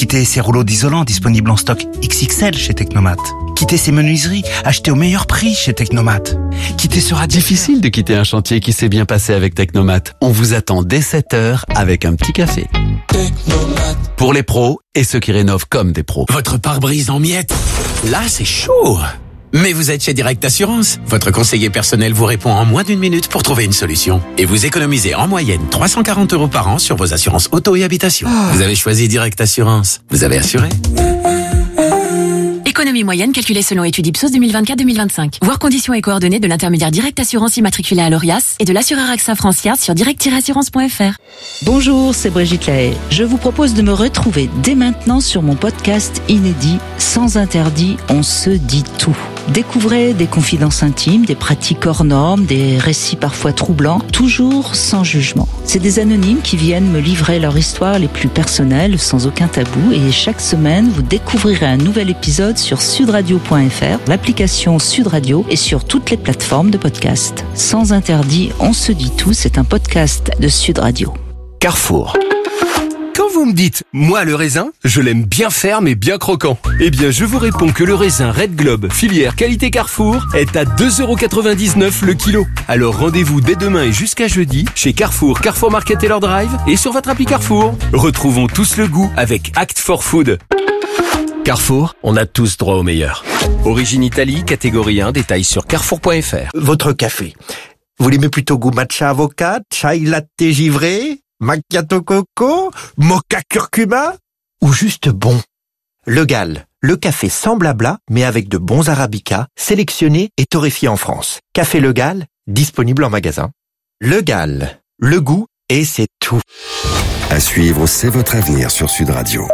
Quittez ces rouleaux d'isolant disponibles en stock XXL chez Technomat. Quittez ces menuiseries achetées au meilleur prix chez Technomat. Quittez ce radiateur. Difficile de quitter un chantier qui s'est bien passé avec Technomat. On vous attend dès 7h avec un petit café. Technomat. Pour les pros et ceux qui rénovent comme des pros. Votre pare-brise en miettes. Là, c'est chaud. Mais vous êtes chez Direct Assurance. Votre conseiller personnel vous répond en moins d'1 minute pour trouver une solution. Et vous économisez en moyenne 340 € par an sur vos assurances auto et habitation. Vous avez choisi Direct Assurance. Vous avez assuré. Économie moyenne calculée selon étude Ipsos 2024-2025. Voir conditions et coordonnées de l'intermédiaire Direct Assurance immatriculé à l'ORIAS et de l'assureur AXA Francière sur direct-assurance.fr. Bonjour, c'est Brigitte Lahaye. Je vous propose de me retrouver dès maintenant sur mon podcast inédit Sans interdit, on se dit tout. Découvrez des confidences intimes, des pratiques hors normes, des récits parfois troublants, toujours sans jugement. C'est des anonymes qui viennent me livrer leur histoire les plus personnelles, sans aucun tabou, et chaque semaine, vous découvrirez un nouvel épisode sur sudradio.fr, l'application Sud Radio et sur toutes les plateformes de podcast. Sans interdit, on se dit tout, c'est un podcast de Sud Radio. Carrefour. Quand vous me dites, moi le raisin, je l'aime bien ferme et bien croquant. Eh bien, je vous réponds que le raisin Red Globe, filière qualité Carrefour, est à 2,99 € le kilo. Alors rendez-vous dès demain et jusqu'à jeudi chez Carrefour, Carrefour Market Taylor Drive et sur votre appli Carrefour. Retrouvons tous le goût avec Act for Food. Carrefour, on a tous droit au meilleur. Origine Italie, catégorie 1, détails sur carrefour.fr. Votre café, vous l'aimez plutôt goût matcha avocat, chai latte givré, macchiato coco, mocha curcuma ou juste bon? Le Gall, le café sans blabla mais avec de bons arabicas, sélectionnés et torréfiés en France. Café Le Gall, disponible en magasin. Le Gall, le goût et c'est tout. À suivre, c'est votre avenir sur Sud Radio.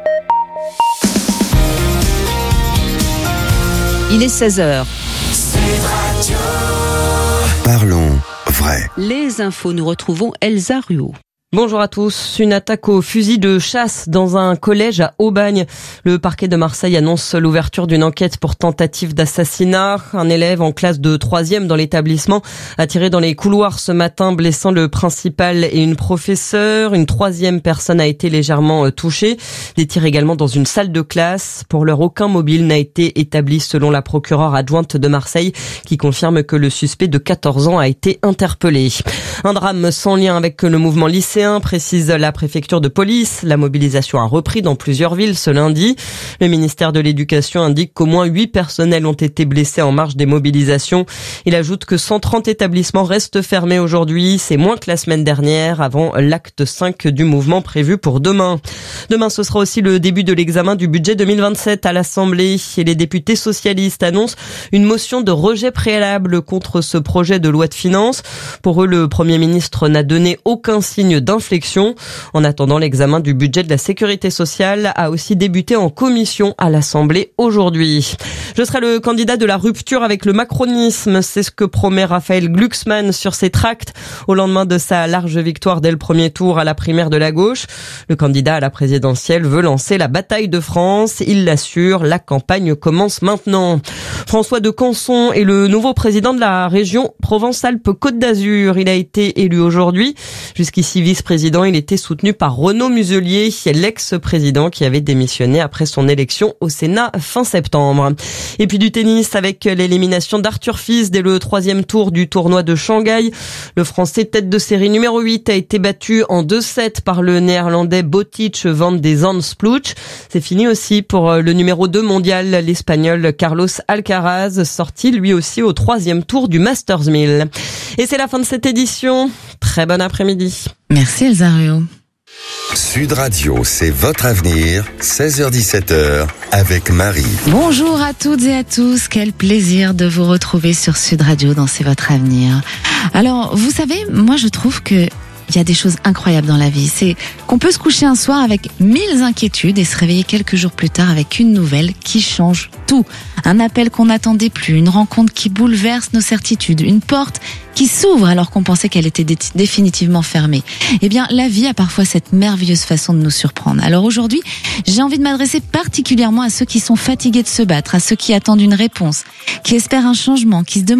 Il est 16h. Parlons vrai. Les infos, nous retrouvons Elsa Ruot. Bonjour à tous. Une attaque au fusil de chasse dans un collège à Aubagne. Le parquet de Marseille annonce l'ouverture d'une enquête pour tentative d'assassinat. Un élève en classe de 3e dans l'établissement a tiré dans les couloirs ce matin, blessant le principal et une professeure. Une 3e personne a été légèrement touchée. Des tirs également dans une salle de classe. Pour l'heure, aucun mobile n'a été établi selon la procureure adjointe de Marseille qui confirme que le suspect de 14 ans a été interpellé. Un drame sans lien avec le mouvement lycéen, précise la préfecture de police. La mobilisation a repris dans plusieurs villes ce lundi. Le ministère de l'Éducation indique qu'au moins 8 personnels ont été blessés en marge des mobilisations. Il ajoute que 130 établissements restent fermés aujourd'hui. C'est moins que la semaine dernière, avant l'acte 5 du mouvement prévu pour demain. Demain, ce sera aussi le début de l'examen du budget 2027 à l'Assemblée. Et les députés socialistes annoncent une motion de rejet préalable contre ce projet de loi de finances. Pour eux, le Premier ministre n'a donné aucun signe d'inflexion. En attendant, l'examen du budget de la sécurité sociale a aussi débuté en commission à l'Assemblée aujourd'hui. Je serai le candidat de la rupture avec le macronisme. C'est ce que promet Raphaël Glucksmann sur ses tracts au lendemain de sa large victoire dès le premier tour à la primaire de la gauche. Le candidat à la présidentielle veut lancer la bataille de France. Il l'assure, la campagne commence maintenant. François de Canson est le nouveau président de la région Provence-Alpes-Côte d'Azur. Il a été élu aujourd'hui. Jusqu'ici vice-président, il était soutenu par Renaud Muselier, l'ex-président qui avait démissionné après son élection au Sénat fin septembre. Et puis du tennis avec l'élimination d'Arthur Fils dès le 3e tour du tournoi de Shanghai. Le Français tête de série numéro 8 a été battu en 2-7 par le Néerlandais Botic van de Zandsploeg. C'est fini aussi pour le numéro 2 mondial, l'Espagnol Carlos Alcaraz, sorti lui aussi au 3e tour du Masters 1000. Et c'est la fin de cette édition. Très bon après-midi. Merci Elsa Ruot. Sud Radio, c'est votre avenir, 16h-17h, avec Marie. Bonjour à toutes et à tous, quel plaisir de vous retrouver sur Sud Radio dans C'est votre avenir. Alors, vous savez, moi je trouve que il y a des choses incroyables dans la vie. C'est qu'on peut se coucher un soir avec 1000 inquiétudes et se réveiller quelques jours plus tard avec une nouvelle qui change tout. Un appel qu'on n'attendait plus, une rencontre qui bouleverse nos certitudes, une porte qui s'ouvre alors qu'on pensait qu'elle était définitivement fermée. Eh bien, la vie a parfois cette merveilleuse façon de nous surprendre. Alors aujourd'hui, j'ai envie de m'adresser particulièrement à ceux qui sont fatigués de se battre, à ceux qui attendent une réponse, qui espèrent un changement, qui se demandent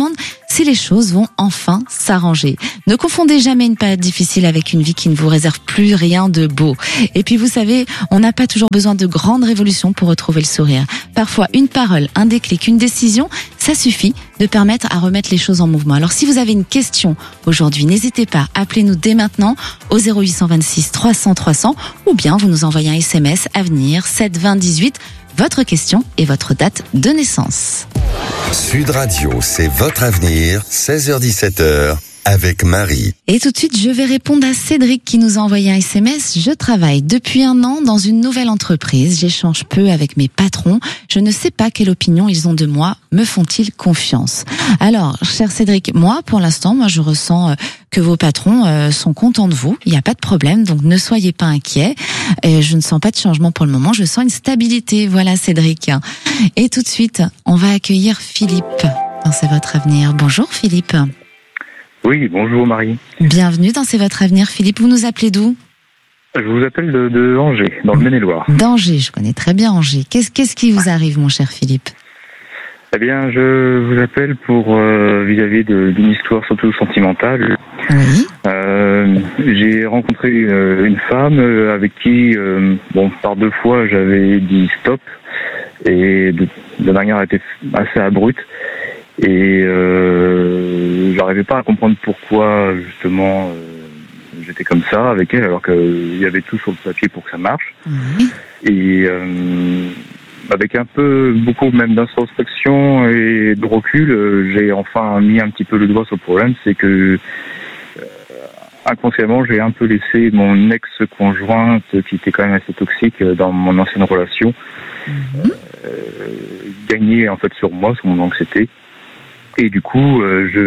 si les choses vont enfin s'arranger. Ne confondez jamais une période difficile avec une vie qui ne vous réserve plus rien de beau. Et puis vous savez, on n'a pas toujours besoin de grandes révolutions pour retrouver le sourire. Parfois, une parole, un déclic, une décision, ça suffit de permettre à remettre les choses en mouvement. Alors si vous avez une question aujourd'hui, n'hésitez pas, appelez-nous dès maintenant au 0826 300 300 ou bien vous nous envoyez un SMS Avenir 7 20 18, votre question et votre date de naissance. Sud Radio, c'est votre avenir, 16h-17h, avec Marie. Et tout de suite, je vais répondre à Cédric qui nous a envoyé un SMS. Je travaille depuis 1 an dans une nouvelle entreprise. J'échange peu avec mes patrons. Je ne sais pas quelle opinion ils ont de moi. Me font-ils confiance? Alors, cher Cédric, moi, pour l'instant, je ressens que vos patrons sont contents de vous. Il n'y a pas de problème, donc ne soyez pas inquiets. Je ne sens pas de changement pour le moment. Je sens une stabilité. Voilà, Cédric. Et tout de suite, on va accueillir Philippe dans C'est votre avenir. Bonjour, Philippe. Oui, bonjour Marie. Bienvenue dans C'est votre avenir. Philippe, vous nous appelez d'où? Je vous appelle de Angers, dans le Maine-et-Loire. D'Angers, je connais très bien Angers. Qu'est-ce qui vous arrive, mon cher Philippe? Eh bien, je vous appelle pour vis-à-vis d'une histoire surtout sentimentale. Oui. J'ai rencontré une femme avec qui, par 2 fois, j'avais dit stop, et de manière assez abrupte. Et j'arrivais pas à comprendre pourquoi justement j'étais comme ça avec elle, alors qu'il y avait tout sur le papier pour que ça marche. Et avec beaucoup même d'introspection et de recul, j'ai enfin mis un petit peu le doigt sur le problème, c'est que inconsciemment j'ai un peu laissé mon ex-conjointe, qui était quand même assez toxique dans mon ancienne relation, gagner en fait sur moi, sur mon anxiété. Et du coup,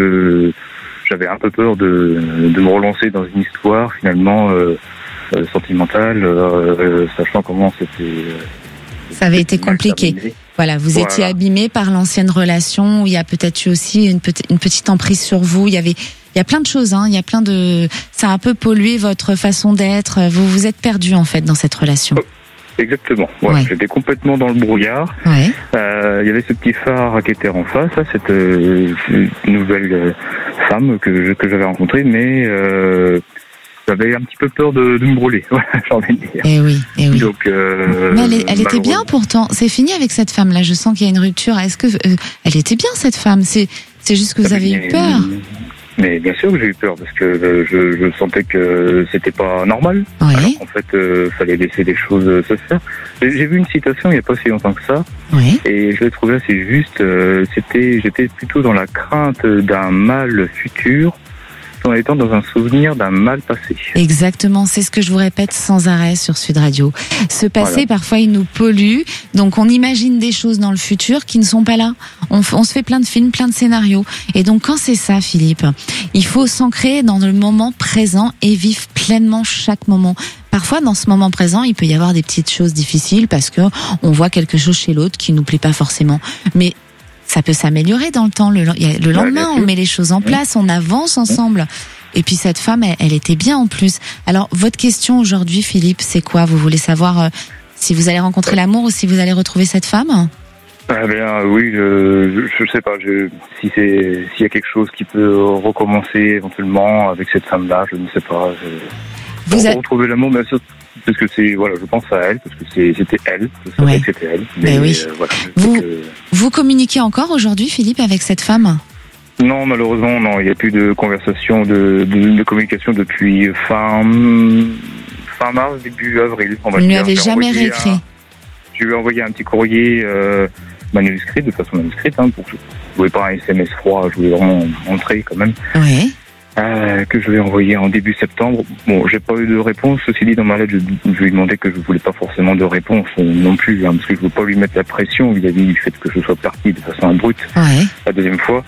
j'avais un peu peur de me relancer dans une histoire finalement sentimentale, sachant comment c'était. Ça avait été compliqué. Voilà, vous étiez abîmé par l'ancienne relation où il y a peut-être eu aussi une petite emprise sur vous. Il y a plein de choses, hein. Ça a un peu pollué votre façon d'être. Vous vous êtes perdu en fait dans cette relation. Exactement. Ouais. J'étais complètement dans le brouillard. Ouais. Il y avait ce petit phare qui était en face, cette nouvelle femme que j'avais rencontrée, mais j'avais un petit peu peur de me brûler. Voilà, j'ai envie de dire. Eh oui. Donc, mais elle était bien pourtant. C'est fini avec cette femme-là. Je sens qu'il y a une rupture. Est-ce que elle était bien cette femme? C'est juste que vous avez eu peur. Mais bien sûr que j'ai eu peur, parce que je sentais que c'était pas normal. Oui. Alors qu'en fait, fallait laisser les choses se faire. J'ai vu une citation il n'y a pas si longtemps que ça, oui. Et je l'ai trouvée assez juste. J'étais plutôt dans la crainte d'un mal futur, en étant dans un souvenir d'un mal passé. Exactement, c'est ce que je vous répète sans arrêt sur Sud Radio. Ce passé, parfois, il nous pollue, donc on imagine des choses dans le futur qui ne sont pas là. On se fait plein de films, plein de scénarios. Et donc, quand c'est ça, Philippe, il faut s'ancrer dans le moment présent et vivre pleinement chaque moment. Parfois, dans ce moment présent, il peut y avoir des petites choses difficiles parce que on voit quelque chose chez l'autre qui nous plaît pas forcément. Mais ça peut s'améliorer dans le temps. Le lendemain, on met les choses en place, on avance ensemble. Et puis cette femme, elle était bien en plus. Alors, votre question aujourd'hui, Philippe, c'est quoi? Vous voulez savoir si vous allez rencontrer l'amour ou si vous allez retrouver cette femme? Eh bien, oui, je sais pas. S'il y a quelque chose qui peut recommencer éventuellement avec cette femme-là, je ne sais pas. Retrouver l'amour, bien sûr. Parce que je pense à elle, parce que c'était elle, je savais que c'était elle. Mais oui. Vous communiquez encore aujourd'hui, Philippe, avec cette femme? Non, malheureusement, non. Il n'y a plus de conversation, de communication depuis fin mars, début avril. Vous ne lui avez jamais réécrit? Je lui ai envoyé un petit courrier manuscrit, de façon manuscrite, pour que je ne voulais pas un SMS froid, je voulais vraiment entrer quand même. Oui. Que je vais envoyer en début septembre. Bon, j'ai pas eu de réponse. Ceci dit, dans ma lettre, je lui ai demandé que je voulais pas forcément de réponse non plus, parce que je veux pas lui mettre la pression vis-à-vis du fait que je sois parti de façon abrupte la deuxième fois.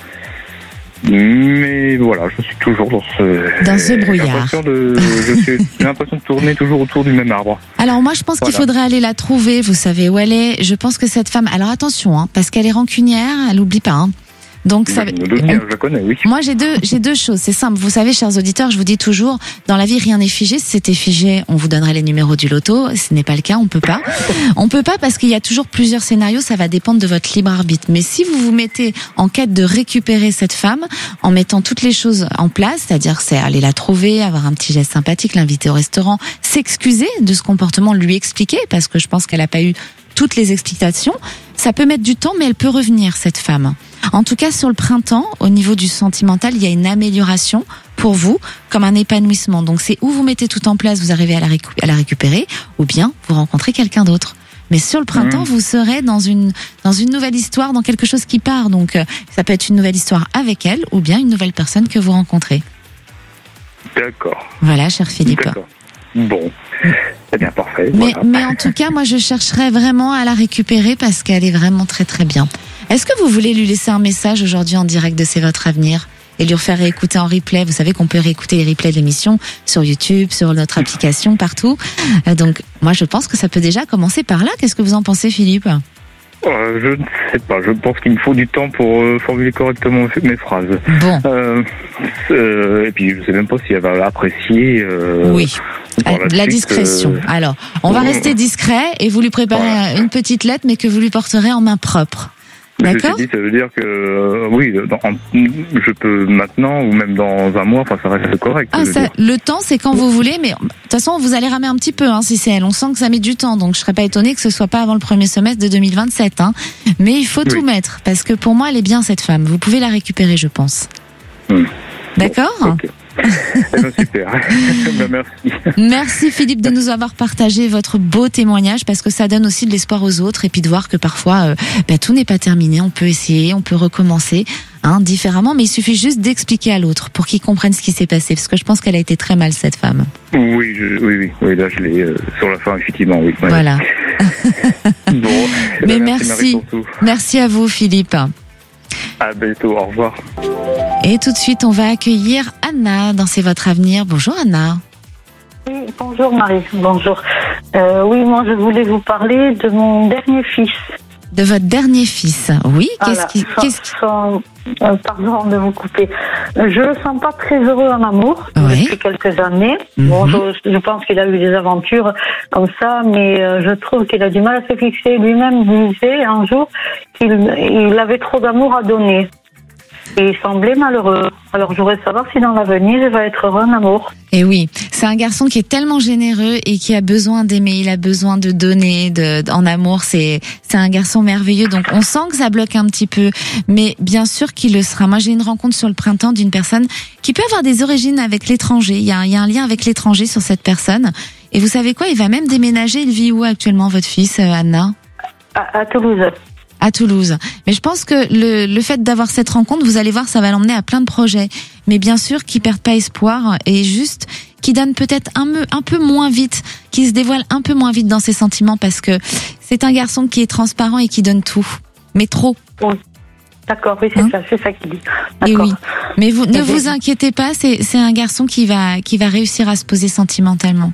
Mais voilà, je suis toujours dans ce brouillard. J'ai l'impression de tourner toujours autour du même arbre. Alors moi, je pense qu'il faudrait aller la trouver. Vous savez où elle est. Je pense que cette femme. Alors attention, parce qu'elle est rancunière. Elle oublie pas. Donc ça. Je me doute bien, je la connais, oui. Moi, j'ai deux choses. C'est simple. Vous savez, chers auditeurs, je vous dis toujours, dans la vie, rien n'est figé. Si c'était figé, on vous donnerait les numéros du loto. Ce n'est pas le cas. On peut pas. On peut pas parce qu'il y a toujours plusieurs scénarios. Ça va dépendre de votre libre arbitre. Mais si vous vous mettez en quête de récupérer cette femme, en mettant toutes les choses en place, c'est-à-dire c'est aller la trouver, avoir un petit geste sympathique, l'inviter au restaurant, s'excuser de ce comportement, lui expliquer, parce que je pense qu'elle a pas eu toutes les explications. Ça peut mettre du temps, mais elle peut revenir, cette femme. En tout cas, sur le printemps, au niveau du sentimental, il y a une amélioration pour vous, comme un épanouissement. Donc, c'est où vous mettez tout en place, vous arrivez à la récupérer, ou bien vous rencontrez quelqu'un d'autre. Mais sur le printemps, vous serez dans une nouvelle histoire, dans quelque chose qui part. Donc, ça peut être une nouvelle histoire avec elle, ou bien une nouvelle personne que vous rencontrez. D'accord. Voilà, cher Philippe. D'accord. Bon. C'est bien, parfait. Mais, Voilà. mais en tout cas, moi, je chercherais vraiment à la récupérer parce qu'elle est vraiment très très bien. Est-ce que vous voulez lui laisser un message aujourd'hui en direct de C'est votre avenir et lui refaire réécouter en replay? Vous savez qu'on peut réécouter les replays de l'émission sur YouTube, sur notre application, partout. Donc, moi, je pense que ça peut déjà commencer par là. Qu'est-ce que vous en pensez, Philippe? Je ne sais pas. Je pense qu'il me faut du temps pour formuler correctement mes phrases. Bon. Et puis, je ne sais même pas si elle va apprécier. Oui. La discrétion. Alors, on va rester discret et vous lui préparez une petite lettre, mais que vous lui porterez en main propre. D'accord. Ça veut dire que oui, je peux maintenant ou même dans un mois, enfin ça reste correct. Le temps, c'est quand vous voulez, mais de toute façon, vous allez ramer un petit peu, si c'est elle. On sent que ça met du temps, donc je serais pas étonnée que ce soit pas avant le premier semestre de 2027. Mais il faut tout mettre, parce que pour moi, elle est bien cette femme. Vous pouvez la récupérer, je pense. D'accord. Okay. Super. Merci. Merci Philippe de nous avoir partagé votre beau témoignage, parce que ça donne aussi de l'espoir aux autres, et puis de voir que parfois tout n'est pas terminé, on peut essayer, on peut recommencer différemment, mais il suffit juste d'expliquer à l'autre pour qu'il comprenne ce qui s'est passé, parce que je pense qu'elle a été très mal, cette femme. Oui, là je l'ai sur la fin, effectivement, oui. Voilà. Bon, mais merci à vous Philippe. À bientôt, au revoir. Et tout de suite, on va accueillir Anna dans C'est votre avenir. Bonjour Anna. Oui, bonjour Marie, bonjour. Oui, moi je voulais vous parler de mon dernier fils. De votre dernier fils, oui. Voilà. Pardon de vous couper. Je le sens pas très heureux en amour depuis quelques années. Bon, je pense qu'il a eu des aventures comme ça, mais je trouve qu'il a du mal à se fixer. Lui-même disait un jour qu'il avait trop d'amour à donner. Et il semblait malheureux. Alors je voudrais savoir si dans l'avenir il va être heureux en amour. Et oui, c'est un garçon qui est tellement généreux et qui a besoin d'aimer, il a besoin de donner en amour. C'est un garçon merveilleux, donc on sent que ça bloque un petit peu, mais bien sûr qu'il le sera. Moi j'ai une rencontre sur le printemps d'une personne qui peut avoir des origines avec l'étranger. Il y a un lien avec l'étranger sur cette personne. Et vous savez quoi, il va même déménager. Il vit où actuellement votre fils, Anna? À Toulouse. À Toulouse. Mais je pense que le fait d'avoir cette rencontre, vous allez voir, ça va l'emmener à plein de projets. Mais bien sûr, qu'il perde pas espoir et juste qu'il donne peut-être un peu moins vite, qu'il se dévoile un peu moins vite dans ses sentiments, parce que c'est un garçon qui est transparent et qui donne tout. Mais trop. Oui. D'accord, oui, c'est ça qu'il dit. Et oui. Mais ne vous inquiétez pas, c'est un garçon qui va réussir à se poser sentimentalement.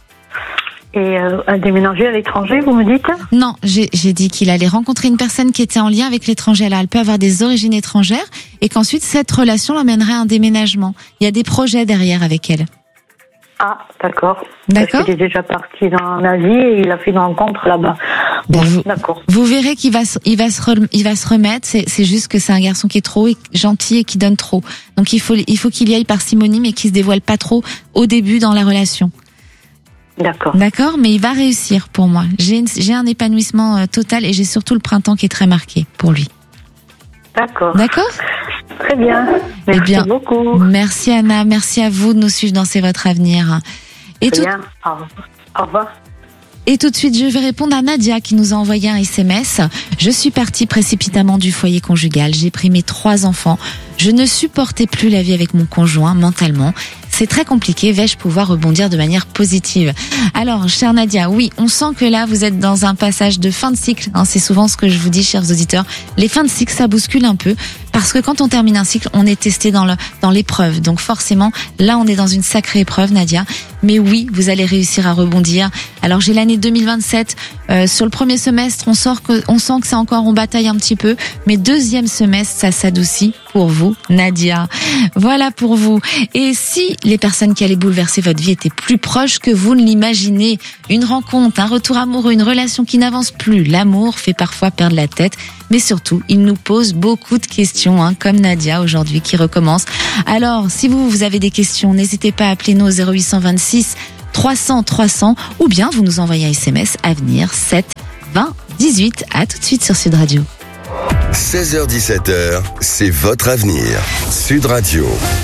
Et à déménager à l'étranger, vous me dites? Non, j'ai dit qu'il allait rencontrer une personne qui était en lien avec l'étranger. Elle peut avoir des origines étrangères, et qu'ensuite cette relation l'emmènerait à un déménagement. Il y a des projets derrière avec elle. Ah, d'accord. D'accord. Parce qu'il est déjà parti en Asie et il a fait une rencontre là-bas. Bon, d'accord. Vous verrez qu'il va se remettre. C'est juste que c'est un garçon qui est trop gentil et qui donne trop. Donc il faut qu'il y aille parcimonie, mais qu'il se dévoile pas trop au début dans la relation. D'accord, mais il va réussir pour moi. J'ai un épanouissement total, et j'ai surtout le printemps qui est très marqué pour lui. D'accord. Très bien. Merci beaucoup. Merci Anna, merci à vous de nous suivre dans C'est votre avenir. Bien. Au revoir. Et tout de suite, je vais répondre à Nadia qui nous a envoyé un SMS. Je suis partie précipitamment du foyer conjugal. J'ai pris mes 3 enfants. Je ne supportais plus la vie avec mon conjoint mentalement. C'est très compliqué. Vais-je pouvoir rebondir de manière positive? Alors, chère Nadia, oui, on sent que là, vous êtes dans un passage de fin de cycle. C'est souvent ce que je vous dis, chers auditeurs. Les fins de cycle, ça bouscule un peu. parce que quand on termine un cycle, on est testé dans l'épreuve. Donc forcément, là, on est dans une sacrée épreuve, Nadia. Mais oui, vous allez réussir à rebondir. Alors j'ai l'année 2027. Sur le premier semestre, on sent que c'est encore, on bataille un petit peu. Mais deuxième semestre, ça s'adoucit pour vous, Nadia. Voilà pour vous. Et si les personnes qui allaient bouleverser votre vie étaient plus proches que vous ne l'imaginez, une rencontre, un retour amoureux, une relation qui n'avance plus, l'amour fait parfois perdre la tête. Mais surtout, il nous pose beaucoup de questions, comme Nadia aujourd'hui qui recommence. Alors, si vous avez des questions, n'hésitez pas à appeler nous au 0826 300 300 ou bien vous nous envoyez un SMS Avenir 7 20 18. À tout de suite sur Sud Radio. 16h-17h, c'est votre avenir. Sud Radio.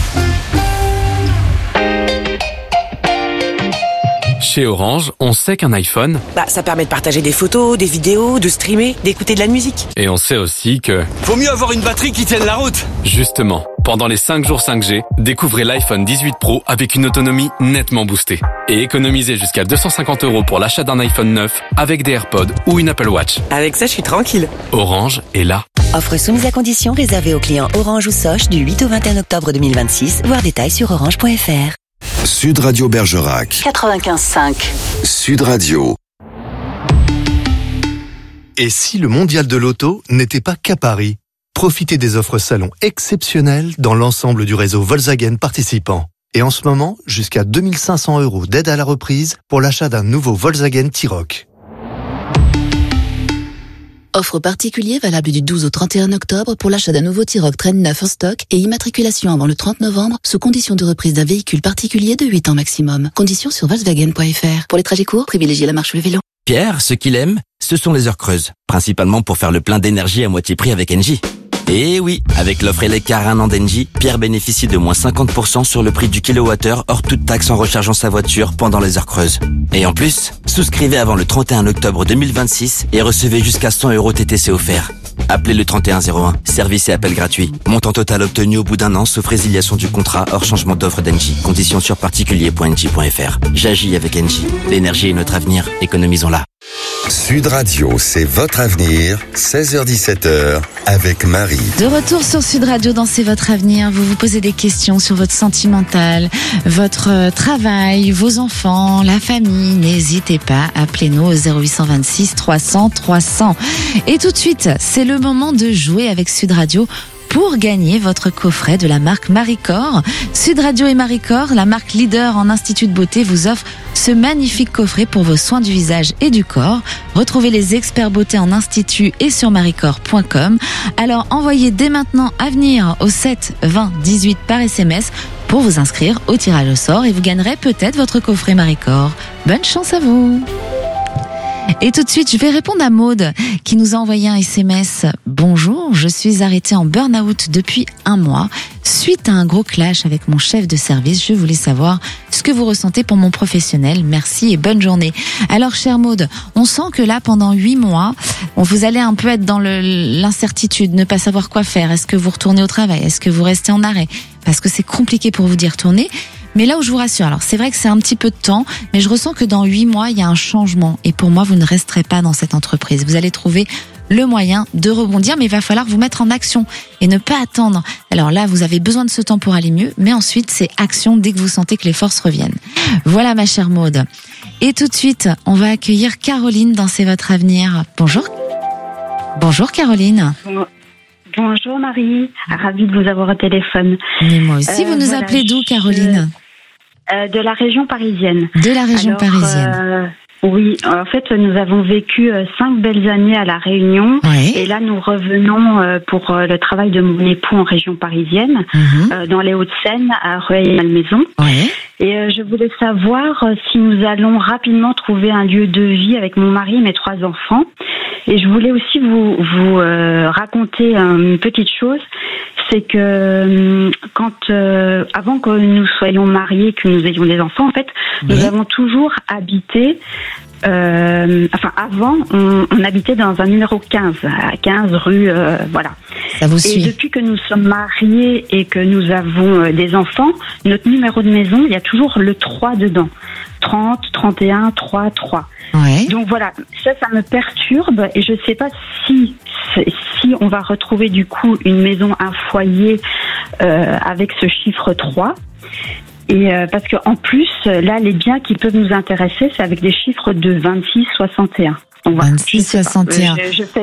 Chez Orange, on sait qu'un iPhone, ça permet de partager des photos, des vidéos, de streamer, d'écouter de la musique. Et on sait aussi que... Faut mieux avoir une batterie qui tienne la route. Justement, pendant les 5 jours 5G, découvrez l'iPhone 18 Pro avec une autonomie nettement boostée. Et économisez jusqu'à 250 € pour l'achat d'un iPhone 9 avec des AirPods ou une Apple Watch. Avec ça, je suis tranquille. Orange est là. Offre soumise à condition réservée aux clients Orange ou Soch du 8 au 21 octobre 2026. Voir détails sur orange.fr. Sud Radio Bergerac 95.5. Sud Radio. Et si le mondial de l'auto n'était pas qu'à Paris? Profitez des offres salon exceptionnelles dans l'ensemble du réseau Volkswagen participant. Et en ce moment, jusqu'à 2500 € d'aide à la reprise pour l'achat d'un nouveau Volkswagen T-Roc. Offre particulier valable du 12 au 31 octobre pour l'achat d'un nouveau T-Roc Train 9 en stock et immatriculation avant le 30 novembre sous condition de reprise d'un véhicule particulier de 8 ans maximum. Conditions sur Volkswagen.fr. Pour les trajets courts, privilégiez la marche ou le vélo. Pierre, ce qu'il aime, ce sont les heures creuses. Principalement pour faire le plein d'énergie à moitié prix avec Engie. Et oui, avec l'offre Elecar 1 an d'Engie, Pierre bénéficie de moins 50% sur le prix du kilowattheure hors toute taxe en rechargeant sa voiture pendant les heures creuses. Et en plus, souscrivez avant le 31 octobre 2026 et recevez jusqu'à 100 € TTC offerts. Appelez le 3101, service et appel gratuit. Montant total obtenu au bout d'un an sauf résiliation du contrat hors changement d'offre d'Engie. Conditions sur particulier.engie.fr. J'agis avec Engie. L'énergie est notre avenir, économisons-la. Sud Radio, c'est votre avenir. 16h-17h avec Marie. De retour sur Sud Radio dans C'est votre avenir. Vous vous posez des questions sur votre sentimental, votre travail, vos enfants, la famille. N'hésitez pas, appelez-nous au 0826 300 300. Et tout de suite, c'est le moment de jouer avec Sud Radio pour gagner votre coffret de la marque Maricor. Sud Radio et Maricor, la marque leader en institut de beauté, vous offre ce magnifique coffret pour vos soins du visage et du corps. Retrouvez les experts beauté en institut et sur maricor.com. Alors envoyez dès maintenant Avenir au 7 20 18 par SMS pour vous inscrire au tirage au sort et vous gagnerez peut-être votre coffret Maricor. Bonne chance à vous! Et tout de suite, je vais répondre à Maude qui nous a envoyé un SMS. Bonjour, je suis arrêtée en burn-out depuis 1 mois. Suite à un gros clash avec mon chef de service, je voulais savoir ce que vous ressentez pour mon professionnel. Merci et bonne journée. Alors, chère Maude, on sent que là, pendant 8 mois, vous allez un peu être dans l'incertitude, ne pas savoir quoi faire. Est-ce que vous retournez au travail? Est-ce que vous restez en arrêt? Parce que c'est compliqué pour vous d'y retourner. Mais là où je vous rassure, alors c'est vrai que c'est un petit peu de temps, mais je ressens que dans 8 mois, il y a un changement. Et pour moi, vous ne resterez pas dans cette entreprise. Vous allez trouver le moyen de rebondir, mais il va falloir vous mettre en action et ne pas attendre. Alors là, vous avez besoin de ce temps pour aller mieux, mais ensuite, c'est action dès que vous sentez que les forces reviennent. Voilà, ma chère Maude. Et tout de suite, on va accueillir Caroline dans C'est votre avenir. Bonjour. Bonjour, Caroline. Bonjour Marie, ravie de vous avoir au téléphone. Mais moi aussi, vous nous appelez d'où, Caroline? De la région parisienne. De la région parisienne. Oui, en fait, nous avons vécu 5 belles années à La Réunion. Oui. Et là, nous revenons pour le travail de mon époux en région parisienne, dans les Hauts-de-Seine, à Rueil-Malmaison. Oui. Et je voulais savoir si nous allons rapidement trouver un lieu de vie avec mon mari et mes 3 enfants. Et je voulais aussi vous raconter une petite chose, c'est que avant que nous soyons mariés, que nous ayons des enfants, en fait, nous avons toujours habité. Avant, on habitait dans un numéro 15, à 15 rue, voilà. Ça vous suit. Et depuis que nous sommes mariés et que nous avons des enfants, notre numéro de maison, il y a toujours le 3 dedans. 30, 31, 3, 3. Ouais. Donc voilà, ça me perturbe et je sais pas si on va retrouver du coup une maison, un foyer avec ce chiffre 3. Et parce que en plus, là, les biens qui peuvent nous intéresser, c'est avec des chiffres de 26, 61. Donc, 26, 61.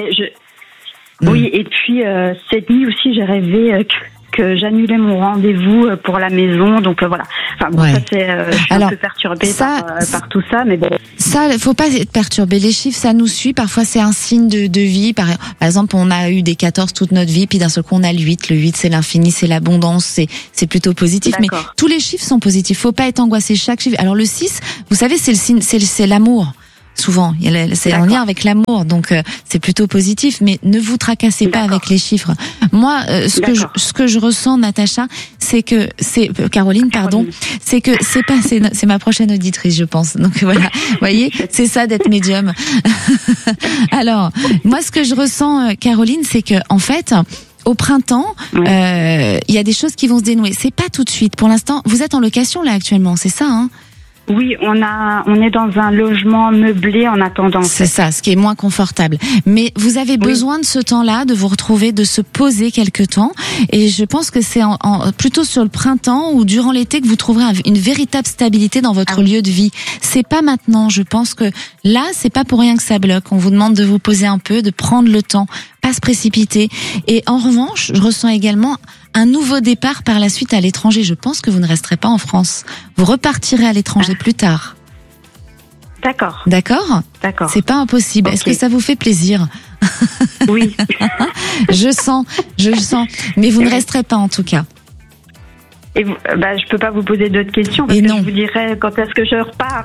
Oui, et puis cette nuit aussi, j'ai rêvé que j'annulais mon rendez-vous pour la maison. Donc voilà. Enfin, bon, ça c'est, je suis un peu perturbée par tout ça, mais bon. Ça, faut pas être perturbé. Les chiffres, ça nous suit. Parfois, c'est un signe de vie. Par exemple, on a eu des 14 toute notre vie, puis d'un seul coup, on a le 8. Le 8, c'est l'infini, c'est l'abondance, c'est plutôt positif. D'accord. Mais tous les chiffres sont positifs. Faut pas être angoissé. Chaque chiffre. Alors, le 6, vous savez, c'est le signe, c'est l'amour. Souvent, c'est en lien avec l'amour, donc c'est plutôt positif. Mais ne vous tracassez pas avec les chiffres. Moi, ce que je ressens, Natacha, c'est que Caroline, pardon, c'est que c'est ma prochaine auditrice, je pense. Donc voilà, vous voyez, c'est ça d'être médium. Alors, moi, ce que je ressens, Caroline, c'est que en fait, au printemps, il y a des choses qui vont se dénouer. C'est pas tout de suite. Pour l'instant, vous êtes en location là actuellement, c'est ça, hein? Oui, on est dans un logement meublé en attendant. C'est ça, ce qui est moins confortable. Mais vous avez besoin de ce temps-là, de vous retrouver, de se poser quelque temps. Et je pense que c'est plutôt sur le printemps ou durant l'été que vous trouverez une véritable stabilité dans votre lieu de vie. C'est pas maintenant. Je pense que là, c'est pas pour rien que ça bloque. On vous demande de vous poser un peu, de prendre le temps, pas se précipiter. Et en revanche, je ressens également un nouveau départ par la suite à l'étranger. Je pense que vous ne resterez pas en France. Vous repartirez à l'étranger plus tard. D'accord. D'accord ? D'accord. C'est pas impossible. Okay. Est-ce que ça vous fait plaisir ? Oui. Je sens. Mais vous ne resterez pas en tout cas. Et je peux pas vous poser d'autres questions parce que je vous dirai quand est-ce que je repars.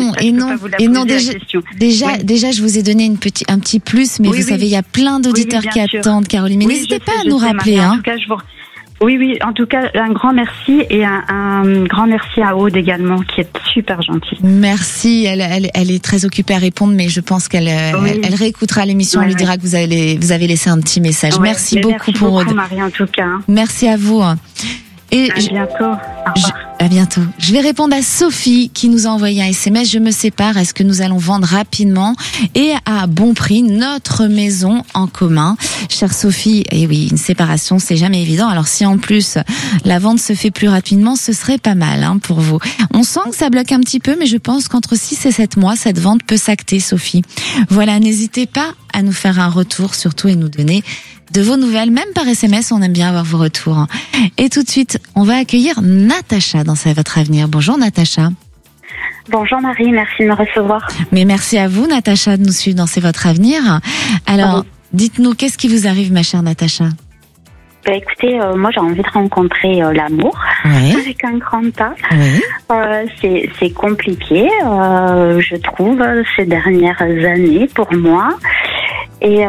Déjà, je vous ai donné un petit plus, mais vous savez, il y a plein d'auditeurs qui attendent, Caroline. Mais n'hésitez pas à nous rappeler, En tout cas, Oui, en tout cas, un grand merci et un grand merci à Aude également, qui est super gentille. Merci, elle est très occupée à répondre, mais je pense qu'elle réécoutera l'émission, elle lui dira que vous avez laissé un petit message. Merci beaucoup pour Aude. Merci beaucoup, Marie, en tout cas. Merci à vous. Et à bientôt. À bientôt. Je vais répondre à Sophie qui nous a envoyé un SMS. Je me sépare. Est-ce que nous allons vendre rapidement et à bon prix notre maison en commun? Chère Sophie, eh oui, une séparation, c'est jamais évident. Alors si en plus la vente se fait plus rapidement, ce serait pas mal pour vous. On sent que ça bloque un petit peu, mais je pense qu'entre 6 et 7 mois, cette vente peut s'acter, Sophie. Voilà, n'hésitez pas à nous faire un retour surtout et nous donner de vos nouvelles, même par SMS, on aime bien avoir vos retours. Et tout de suite, on va accueillir Natacha dans C'est votre avenir. Bonjour Natacha. Bonjour Marie, merci de me recevoir. Mais merci à vous Natacha de nous suivre dans C'est votre avenir. Alors, dites-nous, qu'est-ce qui vous arrive ma chère Natacha? Écoutez, moi j'ai envie de rencontrer l'amour avec un grand A. C'est compliqué, je trouve, ces dernières années pour moi. Et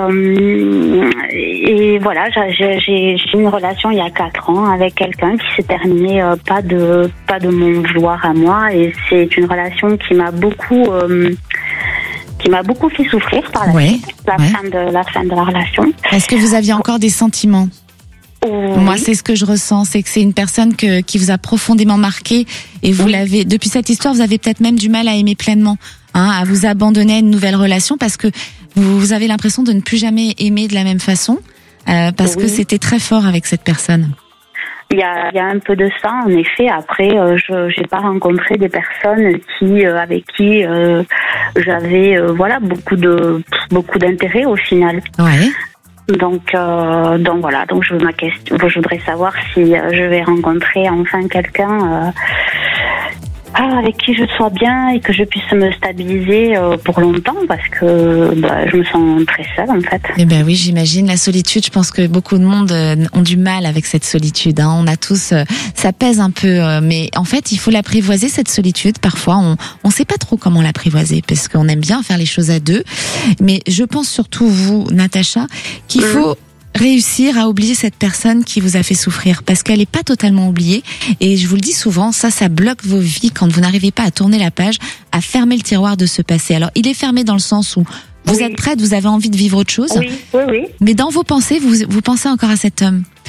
voilà, j'ai une relation il y a 4 ans avec quelqu'un qui s'est terminée pas de mon vouloir à moi, et c'est une relation qui m'a beaucoup fait souffrir par la suite, la fin de la relation. Est-ce que vous aviez encore des sentiments? Moi, c'est ce que je ressens, c'est que c'est une personne qui vous a profondément marqué, et vous l'avez, depuis cette histoire, vous avez peut-être même du mal à aimer pleinement, à vous abandonner à une nouvelle relation parce que vous avez l'impression de ne plus jamais aimer de la même façon, parce que c'était très fort avec cette personne. Il y a un peu de ça, en effet. Après, j'ai pas rencontré des personnes avec qui j'avais beaucoup d'intérêt au final. Donc voilà, donc je voudrais savoir si je vais rencontrer enfin quelqu'un avec qui je sois bien et que je puisse me stabiliser pour longtemps, parce que je me sens très seule en fait. Eh ben oui, j'imagine. La solitude, je pense que beaucoup de monde ont du mal avec cette solitude. On a tous, ça pèse un peu, mais en fait, il faut l'apprivoiser cette solitude. Parfois, on sait pas trop comment l'apprivoiser parce qu'on aime bien faire les choses à deux. Mais je pense surtout vous, Natacha, qu'il faut réussir à oublier cette personne qui vous a fait souffrir, parce qu'elle est pas totalement oubliée, et je vous le dis souvent, ça bloque vos vies quand vous n'arrivez pas à tourner la page, à fermer le tiroir de ce passé. Alors il est fermé dans le sens où vous êtes prête, vous avez envie de vivre autre chose, mais dans vos pensées, vous pensez encore à cet homme.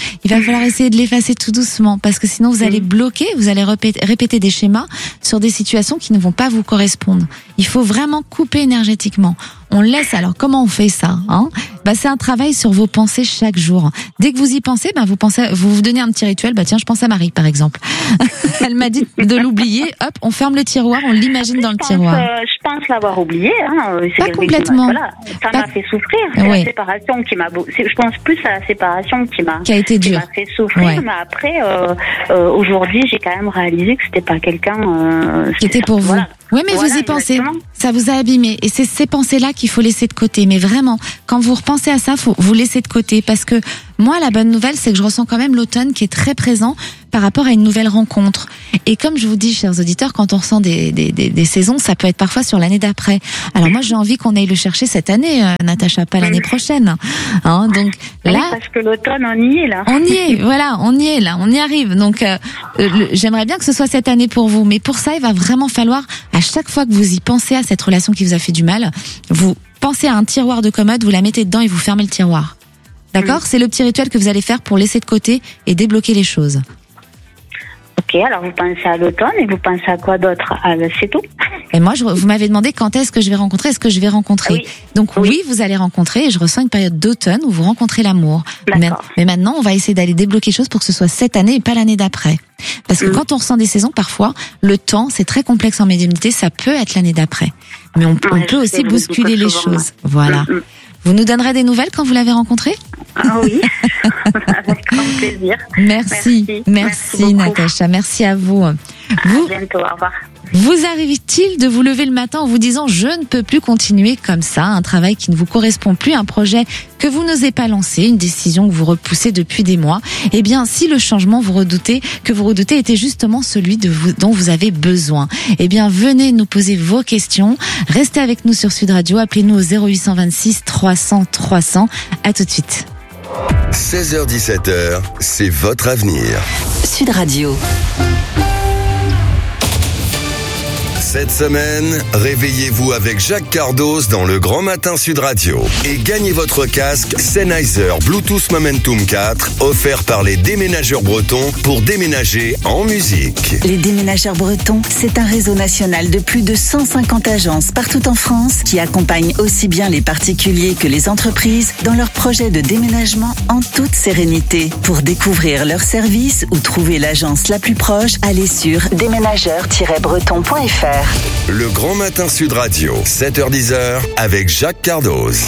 il va falloir essayer de l'effacer tout doucement parce que sinon vous allez bloquer, vous allez répéter des schémas sur des situations qui ne vont pas vous correspondre. Il faut vraiment couper énergétiquement. On laisse. Alors comment on fait ça, hein? C'est un travail sur vos pensées chaque jour. Dès que vous y pensez, vous donnez un petit rituel. Tiens, je pense à Marie par exemple. Elle m'a dit de l'oublier. Hop, on ferme le tiroir, on l'imagine dans le tiroir. Je pense l'avoir oublié. Pas complètement. Ça m'a fait souffrir. C'est la séparation qui m'a. Je pense plus à la séparation qui a été dure. Qui m'a fait souffrir. Ouais. Mais après, aujourd'hui, j'ai quand même réalisé que c'était pas quelqu'un qui était pour vous. Voilà. Oui, mais vous y pensez. Ça vous a abîmé. Et c'est ces pensées-là qu'il faut laisser de côté. Mais vraiment, quand vous repensez à ça, faut vous laisser de côté. Parce que moi, la bonne nouvelle, c'est que je ressens quand même l'automne qui est très présent par rapport à une nouvelle rencontre. Et comme je vous dis, chers auditeurs, quand on ressent des saisons, ça peut être parfois sur l'année d'après. Alors moi, j'ai envie qu'on aille le chercher cette année, Natacha, pas l'année prochaine. Hein, donc là, parce que l'automne, on y est là. On y est, voilà, on y est là, on y arrive. Donc j'aimerais bien que ce soit cette année pour vous. Mais pour ça, il va vraiment falloir, à chaque fois que vous y pensez à cette relation qui vous a fait du mal, vous pensez à un tiroir de commode, vous la mettez dedans et vous fermez le tiroir. D'accord ? C'est le petit rituel que vous allez faire pour laisser de côté et débloquer les choses. Ok, alors vous pensez à l'automne et vous pensez à quoi d'autre ? C'est tout ? Et moi, vous m'avez demandé quand est-ce que je vais rencontrer, est-ce que je vais rencontrer. Oui. Donc oui, vous allez rencontrer et je ressens une période d'automne où vous rencontrez l'amour. Mais maintenant, on va essayer d'aller débloquer les choses pour que ce soit cette année et pas l'année d'après. Parce que quand on ressent des saisons, parfois, le temps, c'est très complexe en médiumnité, ça peut être l'année d'après. Mais on peut aussi bousculer les choses. Voilà. Vous nous donnerez des nouvelles quand vous l'avez rencontré ? Oui, avec grand plaisir. Merci Natacha, merci à vous. À bientôt, au revoir. Vous arrive-t-il de vous lever le matin en vous disant « Je ne peux plus continuer comme ça », un travail qui ne vous correspond plus, un projet que vous n'osez pas lancer, une décision que vous repoussez depuis des mois ? Eh bien, si le changement que vous redoutez était justement celui dont vous avez besoin, eh bien, venez nous poser vos questions. Restez avec nous sur Sud Radio, appelez-nous au 0826 300 300. À tout de suite. 16h-17h, c'est votre avenir. Sud Radio. Cette semaine, réveillez-vous avec Jacques Cardoz dans le Grand Matin Sud Radio et gagnez votre casque Sennheiser Bluetooth Momentum 4 offert par les déménageurs bretons pour déménager en musique. Les déménageurs bretons, c'est un réseau national de plus de 150 agences partout en France qui accompagnent aussi bien les particuliers que les entreprises dans leurs projets de déménagement en toute sérénité. Pour découvrir leurs services ou trouver l'agence la plus proche, allez sur déménageurs-breton.fr. Le Grand Matin Sud Radio, 7h-10h, avec Jacques Cardoz.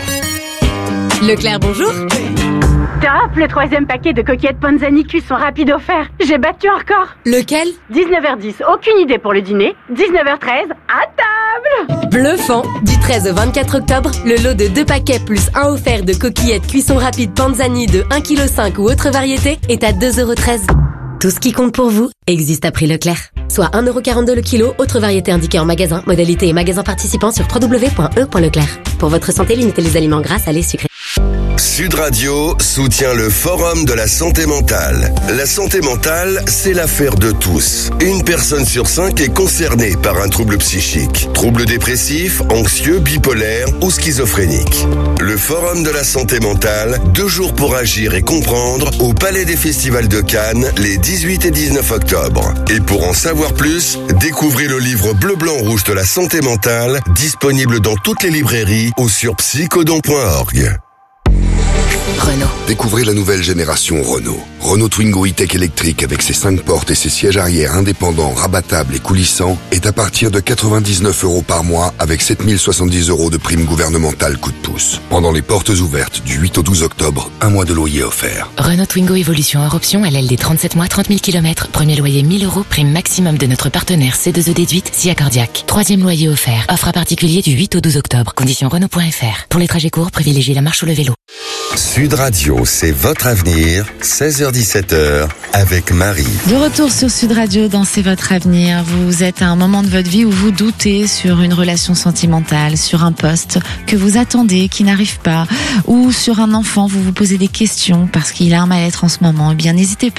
Leclerc, bonjour. Top, le 3e paquet de coquillettes Panzani cuisson rapide offert. J'ai battu un record. Lequel ? 19h10, aucune idée pour le dîner. 19h13, à table. Bluffant. Du 13 au 24 octobre, le lot de 2 paquets plus 1 offert de coquillettes cuisson rapide Panzani de 1,5 kg ou autre variété est à 2,13 €. Tout ce qui compte pour vous existe à prix Leclerc. Soit 1,42 € le kilo, autre variété indiquée en magasin, modalité et magasin participant sur www.e.leclerc. Pour votre santé, limitez les aliments gras, salés, sucrés. Sud Radio soutient le Forum de la santé mentale. La santé mentale, c'est l'affaire de tous. Une personne sur 5 est concernée par un trouble psychique. Trouble dépressif, anxieux, bipolaire ou schizophrénique. Le Forum de la santé mentale, 2 jours pour agir et comprendre, au Palais des Festivals de Cannes, les 18 et 19 octobre. Et pour en savoir plus, découvrez le livre Bleu, Blanc, Rouge de la santé mentale, disponible dans toutes les librairies ou sur psychodon.org. Renault. Découvrez la nouvelle génération Renault. Renault Twingo e-Tech électrique avec ses 5 portes et ses sièges arrière indépendants, rabattables et coulissants est à partir de 99 € par mois avec 7070 € de prime gouvernementale coup de pouce. Pendant les portes ouvertes du 8 au 12 octobre, 1 mois de loyer offert. Renault Twingo Evolution hors option, LLD 37 mois, 30 000 km. Premier loyer 1000 €, prime maximum de notre partenaire C2E déduite, SIA Cardiac. 3e loyer offert. Offre à particulier du 8 au 12 octobre. Conditions Renault.fr. Pour les trajets courts, privilégiez la marche ou le vélo. Sud Radio, c'est votre avenir, 16h-17h, avec Marie. De retour sur Sud Radio dans C'est votre avenir. Vous êtes à un moment de votre vie où vous doutez sur une relation sentimentale, sur un poste que vous attendez, qui n'arrive pas, ou sur un enfant, vous vous posez des questions parce qu'il a un mal-être en ce moment. Eh bien, n'hésitez pas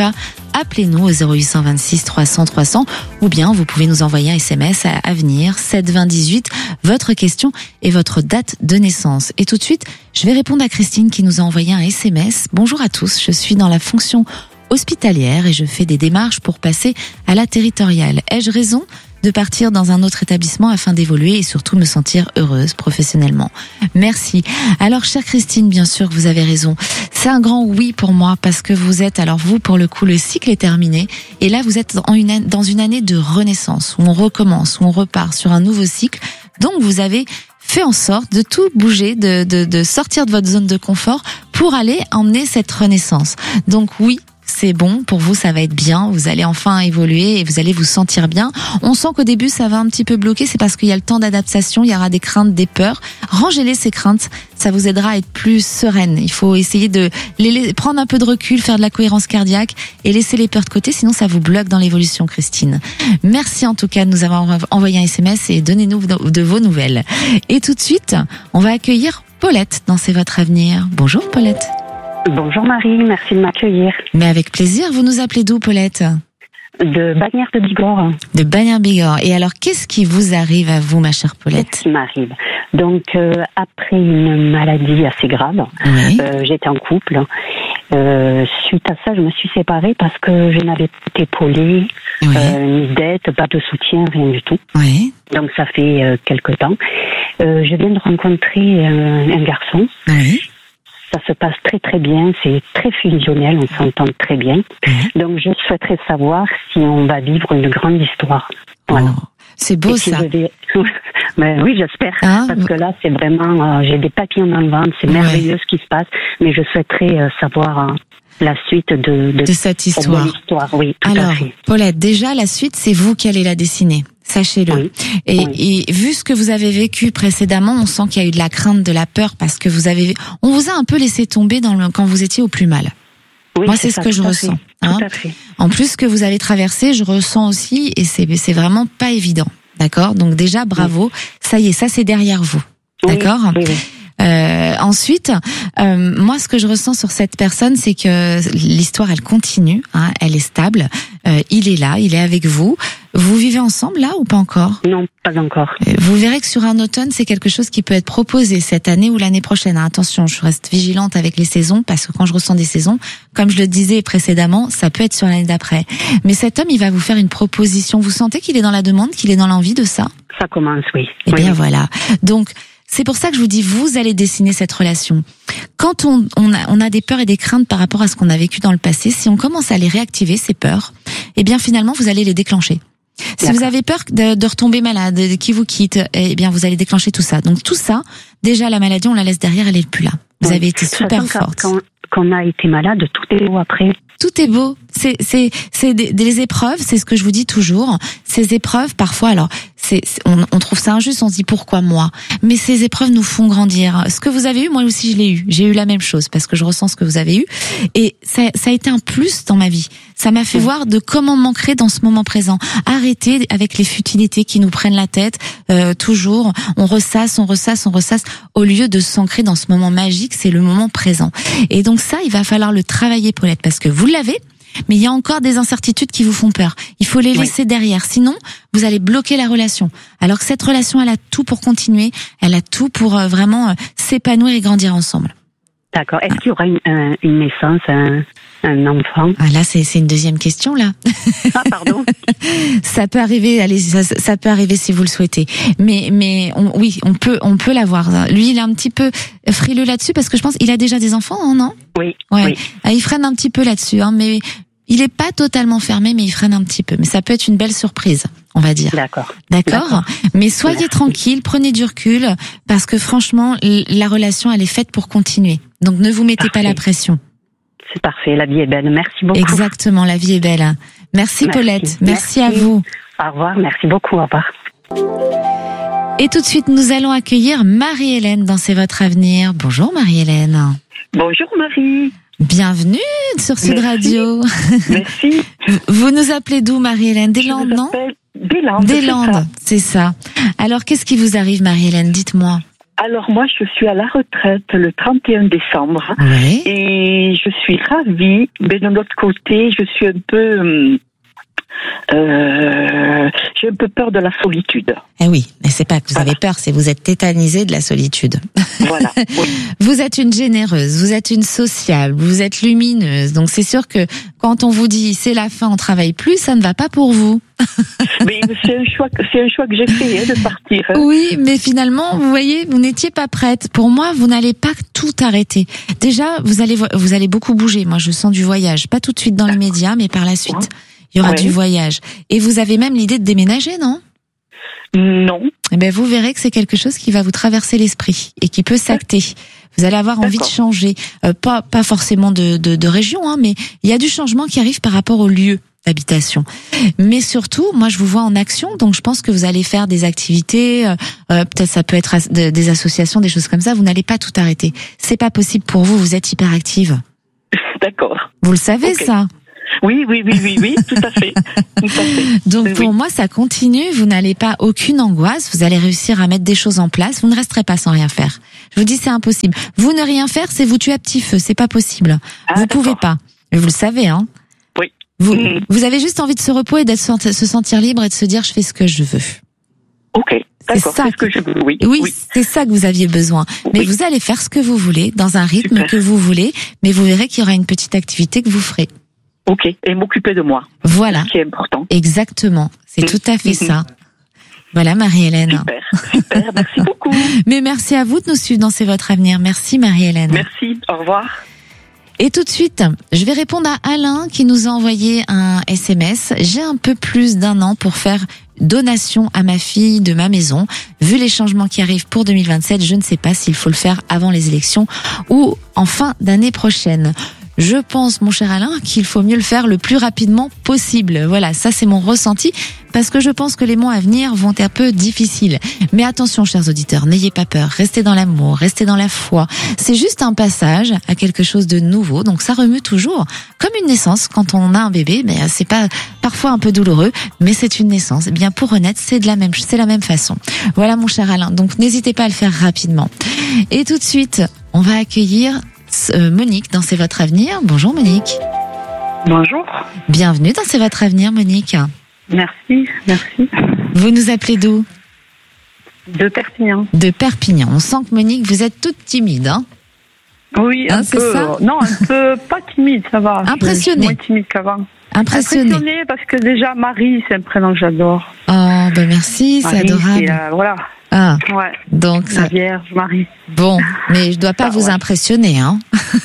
appelez-nous au 0826 300 300 ou bien vous pouvez nous envoyer un SMS à Avenir 7 20 18, votre question et votre date de naissance. Et tout de suite, je vais répondre à Christine qui nous a envoyé un SMS. Bonjour à tous, je suis dans la fonction hospitalière et je fais des démarches pour passer à la territoriale. Ai-je raison de partir dans un autre établissement afin d'évoluer et surtout me sentir heureuse professionnellement? Merci. Alors, chère Christine, bien sûr que vous avez raison. C'est un grand oui pour moi parce que vous êtes, alors vous, pour le coup, le cycle est terminé et là, vous êtes dans une année de renaissance où on recommence, où on repart sur un nouveau cycle. Donc, vous avez fait en sorte de tout bouger, de sortir de votre zone de confort pour aller emmener cette renaissance. Donc oui, c'est bon, pour vous ça va être bien, vous allez enfin évoluer et vous allez vous sentir bien. On sent qu'au début ça va un petit peu bloquer, c'est parce qu'il y a le temps d'adaptation, il y aura des craintes, des peurs. Rangez-les ces craintes, ça vous aidera à être plus sereine. Il faut essayer de prendre un peu de recul, faire de la cohérence cardiaque et laisser les peurs de côté, sinon ça vous bloque dans l'évolution, Christine. Merci en tout cas de nous avoir envoyé un SMS et donnez-nous de vos nouvelles. Et tout de suite, on va accueillir Paulette dans C'est votre avenir. Bonjour Paulette. Bonjour Marie, merci de m'accueillir. Mais avec plaisir, vous nous appelez d'où Paulette? De Bagnères de Bigorre. De Bagnères-Bigorre. Et alors, qu'est-ce qui vous arrive à vous, ma chère Paulette? Qu'est-ce qui m'arrive? Donc, après une maladie assez grave, oui. J'étais en couple. Suite à ça, je me suis séparée parce que je n'avais pas d'épaulé, oui. Ni d'aide, pas de soutien, rien du tout. Oui. Donc, ça fait quelque temps. Je viens de rencontrer un garçon. Oui. Ça se passe très très bien, c'est très fusionnel, on s'entend très bien. Donc je souhaiterais savoir si on va vivre une grande histoire. Voilà. Oh, c'est beau ça. Mais oui, j'espère, parce que là c'est vraiment, j'ai des papillons dans le ventre, c'est merveilleux ce qui se passe, mais je souhaiterais savoir la suite de cette histoire. Oui, tout alors, à fait. Paulette, déjà la suite, c'est vous qui allez la dessiner. Sachez-le. Oui. Et vu ce que vous avez vécu précédemment, on sent qu'il y a eu de la crainte, de la peur, parce que on vous a un peu laissé tomber quand vous étiez au plus mal. Oui, moi, c'est ce que je ressens. Tout à fait. En plus, ce que vous avez traversé, je ressens aussi, et c'est vraiment pas évident. D'accord? Donc déjà, bravo. Oui. Ça y est, ça c'est derrière vous. D'accord? Oui, oui. Ensuite, moi, ce que je ressens sur cette personne, c'est que l'histoire, elle continue, elle est stable. Il est là, il est avec vous. Vous vivez ensemble là ou pas encore? Non, pas encore. Vous verrez que sur un automne, c'est quelque chose qui peut être proposé cette année ou l'année prochaine. Attention, je reste vigilante avec les saisons parce que quand je ressens des saisons, comme je le disais précédemment, ça peut être sur l'année d'après. Mais cet homme, il va vous faire une proposition. Vous sentez qu'il est dans la demande, qu'il est dans l'envie de ça? Ça commence, oui. Eh bien, voilà. Donc, c'est pour ça que je vous dis, vous allez dessiner cette relation. Quand on a des peurs et des craintes par rapport à ce qu'on a vécu dans le passé, si on commence à les réactiver, ces peurs, eh bien finalement, vous allez les déclencher. Si vous avez peur de retomber malade, qui vous quitte, eh bien vous allez déclencher tout ça. Donc tout ça, déjà la maladie, on la laisse derrière, elle est plus là. Vous avez été super forte. Quand on a été malade, tout est beau après. Tout est beau. C'est des épreuves, c'est ce que je vous dis toujours. Ces épreuves, parfois, alors, on trouve ça injuste, on se dit pourquoi moi? Mais ces épreuves nous font grandir. Ce que vous avez eu, moi aussi je l'ai eu. J'ai eu la même chose parce que je ressens ce que vous avez eu. Et ça a été un plus dans ma vie. Ça m'a fait voir de comment m'ancrer dans ce moment présent. Arrêter avec les futilités qui nous prennent la tête, toujours. On ressasse, au lieu de s'ancrer dans ce moment magique, c'est le moment présent. Et donc ça, il va falloir le travailler, Paulette, parce que vous l'avez, mais il y a encore des incertitudes qui vous font peur. Il faut les laisser derrière, sinon vous allez bloquer la relation. Alors que cette relation, elle a tout pour continuer, elle a tout pour vraiment s'épanouir et grandir ensemble. D'accord. Est-ce qu'il y aura une naissance, un enfant? Là, c'est une deuxième question, là. Ah, pardon. Ça peut arriver, allez, ça peut arriver si vous le souhaitez. Mais on peut l'avoir. Lui, il est un petit peu frileux là-dessus parce que je pense qu'il a déjà des enfants, non? Oui. Ouais. Oui. Il freine un petit peu là-dessus, mais il est pas totalement fermé, mais il freine un petit peu. Mais ça peut être une belle surprise, on va dire. D'accord. Mais soyez tranquille, prenez du recul, parce que franchement, la relation, elle est faite pour continuer. Donc ne vous mettez pas la pression. C'est parfait, la vie est belle. Merci beaucoup. Exactement, la vie est belle. Merci Paulette, merci à vous. Au revoir, merci beaucoup, au revoir. Et tout de suite, nous allons accueillir Marie-Hélène dans C'est votre avenir. Bonjour Marie-Hélène. Bonjour Marie. Bienvenue sur Sud Radio. Merci. Vous nous appelez d'où Marie-Hélène? Des Landes, non? Des Landes. Des Landes, c'est ça. Alors, qu'est-ce qui vous arrive Marie-Hélène? Dites-moi. Alors moi, je suis à la retraite le 31 décembre et je suis ravie, mais de l'autre côté, je suis un peu... j'ai un peu peur de la solitude. Eh oui, mais c'est pas que vous avez peur, c'est vous êtes tétanisée de la solitude. Voilà. Oui. Vous êtes une généreuse, vous êtes une sociable, vous êtes lumineuse. Donc c'est sûr que quand on vous dit c'est la fin, on travaille plus, ça ne va pas pour vous. Mais c'est un choix que j'ai fait de partir. Oui, mais finalement, vous voyez, vous n'étiez pas prête. Pour moi, vous n'allez pas tout arrêter. Déjà, vous allez beaucoup bouger. Moi, je sens du voyage, pas tout de suite dans les médias, mais par la suite. Il y aura du voyage. Et vous avez même l'idée de déménager, non? Non. Eh ben, vous verrez que c'est quelque chose qui va vous traverser l'esprit et qui peut s'acter. Vous allez avoir envie de changer. Pas forcément de région, hein, mais il y a du changement qui arrive par rapport au lieu d'habitation. Mais surtout, moi, je vous vois en action, donc je pense que vous allez faire des activités, peut-être ça peut être des associations, des choses comme ça. Vous n'allez pas tout arrêter. C'est pas possible pour vous, vous êtes hyperactive. D'accord. Vous le savez, ça? Oui, tout à fait. Donc pour moi, ça continue. Vous n'allez pas aucune angoisse. Vous allez réussir à mettre des choses en place. Vous ne resterez pas sans rien faire. Je vous dis, c'est impossible. Vous ne rien faire, c'est vous tuer à petit feu. C'est pas possible. Vous pouvez pas. Mais vous le savez, hein. Oui. Vous avez juste envie de se reposer et de se sentir libre et de se dire, je fais ce que je veux. Ok. D'accord, c'est ce que je veux, oui. Oui, c'est ça que vous aviez besoin. Mais vous allez faire ce que vous voulez, dans un rythme que vous voulez, mais vous verrez qu'il y aura une petite activité que vous ferez. Ok, et m'occuper de moi. Voilà. Ce qui est important. Exactement, c'est tout à fait ça. Voilà, Marie-Hélène. Super, merci beaucoup. Mais merci à vous de nous suivre dans C'est votre avenir. Merci, Marie-Hélène. Merci, au revoir. Et tout de suite, je vais répondre à Alain qui nous a envoyé un SMS. J'ai un peu plus d'1 an pour faire donation à ma fille de ma maison. Vu les changements qui arrivent pour 2027, je ne sais pas s'il faut le faire avant les élections ou en fin d'année prochaine. Je pense, mon cher Alain, qu'il faut mieux le faire le plus rapidement possible. Voilà, ça c'est mon ressenti, parce que je pense que les mois à venir vont être un peu difficiles. Mais attention, chers auditeurs, n'ayez pas peur, restez dans l'amour, restez dans la foi. C'est juste un passage à quelque chose de nouveau, donc ça remue toujours. Comme une naissance, quand on a un bébé, mais c'est pas parfois un peu douloureux, mais c'est une naissance. Eh bien, pour renaître, c'est la même façon. Voilà, mon cher Alain, donc n'hésitez pas à le faire rapidement. Et tout de suite, on va accueillir Monique dans C'est votre avenir. Bonjour Monique. Bonjour. Bienvenue dans C'est votre avenir, Monique. Merci. Vous nous appelez d'où? De Perpignan. De Perpignan. On sent que Monique, vous êtes toute timide, hein? Oui, un peu. Ça non, un peu pas timide, ça va. Impressionnée. Moins timide qu'avant. Impressionnée parce que déjà Marie, c'est un prénom que j'adore. Oh, ben merci, Marie, c'est adorable. Voilà. Ah, ouais. Donc la Vierge Marie. Bon, mais je dois pas vous impressionner, hein.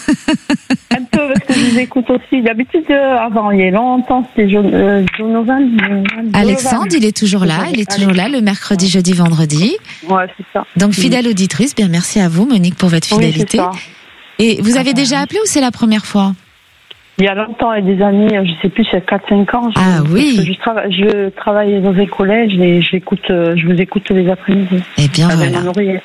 Un peu, parce que je vous écoute aussi. D'habitude, avant, il y a longtemps, c'était Donovan. Alexandre, il est toujours là. Il est toujours là le mercredi, jeudi, vendredi. Ouais, c'est ça. Donc, fidèle auditrice. Bien, merci à vous, Monique, pour votre fidélité. Oui, et vous avez déjà appelé ou c'est la première fois? Il y a longtemps, et des années, je sais plus, c'est 4-5 ans. Je travaille dans un collège et je vous écoute les après-midi. Eh bien, voilà.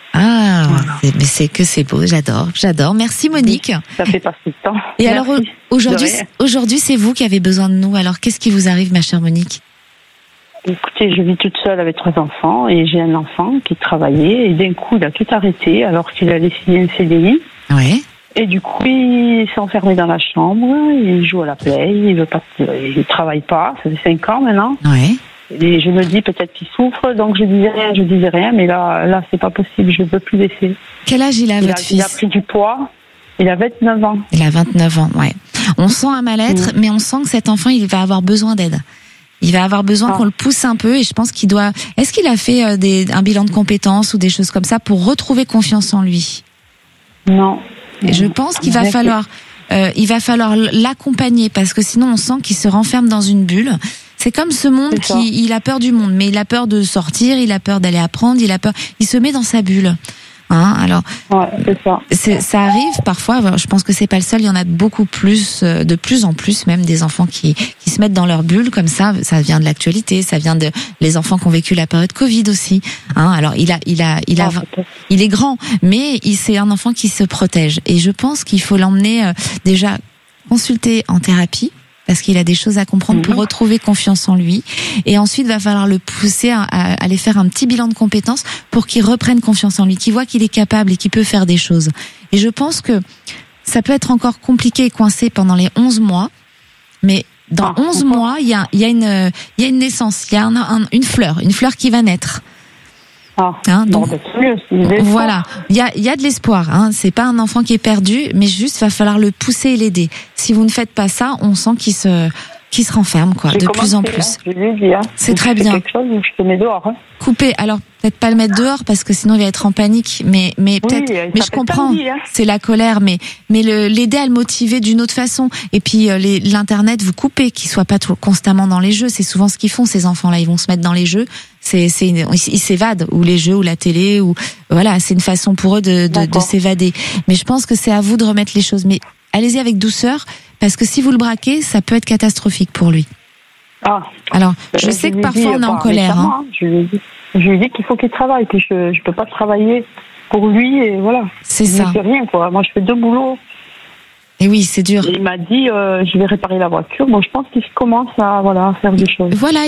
Mais c'est que c'est beau, j'adore. Merci Monique. Ça fait passer le temps. Et alors, aujourd'hui, c'est vous qui avez besoin de nous. Alors, qu'est-ce qui vous arrive, ma chère Monique? Écoutez, je vis toute seule avec 3 enfants et j'ai un enfant qui travaillait et d'un coup, il a tout arrêté alors qu'il allait signer un CDI. Oui. Et du coup, il s'est enfermé dans la chambre, il joue à la play, il travaille pas, ça fait 5 ans maintenant. Ouais. Et je me dis peut-être qu'il souffre, donc je disais rien, mais là c'est pas possible, je ne peux plus laisser. Quel âge il a, votre fils? Il a pris du poids, il a 29 ans. Il a 29 ans, ouais. On sent un mal-être, mais on sent que cet enfant, il va avoir besoin d'aide. Il va avoir besoin qu'on le pousse un peu, et je pense qu'il doit... Est-ce qu'il a fait un bilan de compétences ou des choses comme ça pour retrouver confiance en lui? Non. Et je pense qu'il va falloir l'accompagner, parce que sinon on sent qu'il se renferme dans une bulle. C'est comme ce monde il a peur du monde, mais il a peur de sortir, il a peur d'aller apprendre, il se met dans sa bulle. Hein, alors, ça arrive parfois. Je pense que c'est pas le seul. Il y en a beaucoup plus, de plus en plus même, des enfants qui se mettent dans leur bulle comme ça. Ça vient de l'actualité, ça vient de les enfants qui ont vécu la période Covid aussi. Hein, alors il est grand, mais c'est un enfant qui se protège. Et je pense qu'il faut l'emmener déjà consulter en thérapie. parce qu'il a des choses à comprendre pour retrouver confiance en lui. Et ensuite, va falloir le pousser à aller faire un petit bilan de compétences pour qu'il reprenne confiance en lui, qu'il voit qu'il est capable et qu'il peut faire des choses. Et je pense que ça peut être encore compliqué et coincé pendant les 11 mois, mais dans 11 mois, il y a une naissance, il y a une fleur qui va naître. Donc, voilà, il y a de l'espoir. C'est pas un enfant qui est perdu, mais juste va falloir le pousser et l'aider. Si vous ne faites pas ça, on sent qu'il se renferme, quoi, de plus en plus. Je lui ai dit, c'est très bien. Quelque chose, je te mets dehors. Couper. Alors peut-être pas le mettre dehors parce que sinon il va être en panique. Mais peut-être. Mais je comprends. C'est la colère, mais l'aider à le motiver d'une autre façon. Et puis l'internet, vous coupez, qu'il soit pas constamment dans les jeux. C'est souvent ce qu'ils font, ces enfants-là. Ils vont se mettre dans les jeux. Ils s'évadent, ou les jeux, ou la télé, ou voilà. C'est une façon pour eux de s'évader. Mais je pense que c'est à vous de remettre les choses. Mais allez-y avec douceur, parce que si vous le braquez, ça peut être catastrophique pour lui. Alors, je sais que parfois on est en colère. Je lui ai dit qu'il faut qu'il travaille, que je peux pas travailler pour lui, et voilà. C'est ça. Je fais rien, quoi. Moi, je fais 2 boulots. Et oui, c'est dur. Et il m'a dit, je vais réparer la voiture. Bon, je pense qu'il commence à faire des choses. Voilà,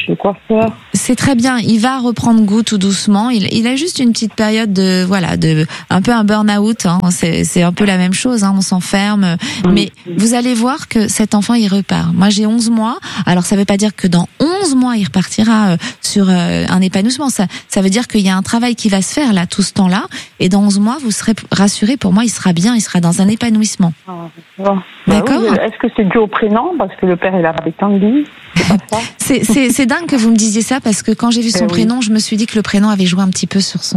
c'est très bien. Il va reprendre goût tout doucement. Il a juste une petite période de un peu un burn-out. C'est un peu la même chose. On s'enferme. Mais vous allez voir que cet enfant, il repart. Moi, j'ai 11 mois. Alors, ça veut pas dire que dans 11 mois, il repartira sur un épanouissement. Ça veut dire qu'il y a un travail qui va se faire là, tout ce temps-là. Et dans 11 mois, vous serez rassurés. Pour moi, il sera bien. Il sera dans un épanouissement. D'accord. Est-ce que c'est dû au prénom, parce que le père il a pas Tanguy? C'est dingue que vous me disiez ça, parce que quand j'ai vu son prénom, je me suis dit que le prénom avait joué un petit peu sur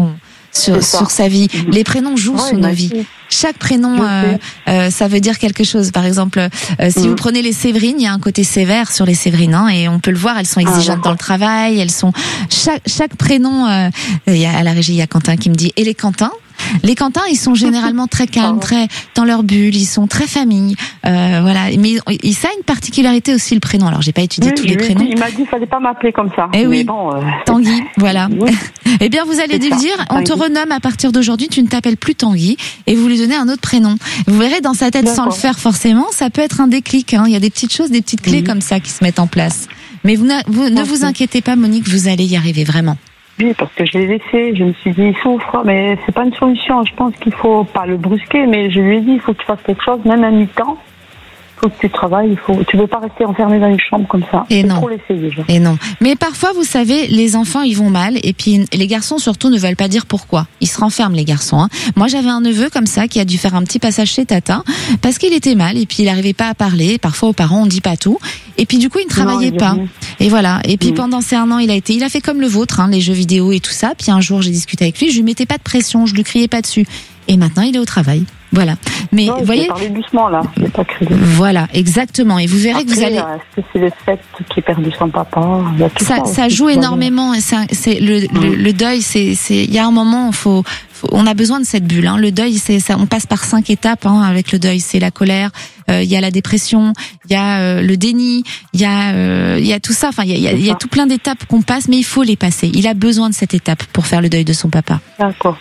sa vie. Les prénoms jouent sur nos vies. Chaque prénom, ça veut dire quelque chose. Par exemple, si vous prenez les Séverines, il y a un côté sévère sur les Séverines, et on peut le voir. Elles sont exigeantes dans le travail. Elles sont chaque prénom. À la régie, il y a Quentin qui me dit, et les Quentins. Les Quentins, ils sont généralement très calmes, très dans leur bulle, ils sont très famille, voilà. Mais ça a une particularité aussi, le prénom. Alors, j'ai pas étudié tous les prénoms. Il m'a dit, fallait pas m'appeler comme ça. Eh oui, bon, Tanguy, voilà. Eh bien, vous allez lui dire, on te renomme à partir d'aujourd'hui, tu ne t'appelles plus Tanguy, et vous lui donnez un autre prénom. Vous verrez dans sa tête, sans le faire forcément, ça peut être un déclic. Il y a des petites choses, des petites clés comme ça qui se mettent en place. Mais ne vous inquiétez pas, Monique, vous allez y arriver vraiment. Oui, parce que je l'ai laissé, je me suis dit, il souffre, mais c'est pas une solution. Je pense qu'il faut pas le brusquer, mais je lui ai dit, il faut que tu fasses quelque chose, même à mi-temps. Il faut que tu travailles, tu veux pas rester enfermé dans une chambre comme ça. Et non. Trop l'essayer. Et non. Mais parfois, vous savez, les enfants, ils vont mal, et puis les garçons surtout ne veulent pas dire pourquoi. Ils se renferment, les garçons. Moi, j'avais un neveu comme ça qui a dû faire un petit passage chez Tata parce qu'il était mal, et puis il n'arrivait pas à parler. Parfois, aux parents, on dit pas tout. Et puis du coup, il ne travaillait pas. Et voilà. Et puis pendant ces 1 an, il a fait comme le vôtre, les jeux vidéo et tout ça. Puis un jour, j'ai discuté avec lui, je lui mettais pas de pression, je lui criais pas dessus. Et maintenant, il est au travail. Voilà. Mais vous voyez. Parler doucement là. Je vais pas crier. Voilà, exactement. Et vous verrez que vous allez. Est-ce que c'est le fait qu'il ait perdu son papa? Ça joue énormément. C'est le deuil. Il y a un moment, on a besoin de cette bulle. Le deuil, on passe par 5 étapes avec le deuil. C'est la colère, il y a la dépression, il y a le déni, il y a tout ça. Enfin, il y a tout plein d'étapes qu'on passe, mais il faut les passer. Il a besoin de cette étape pour faire le deuil de son papa. D'accord.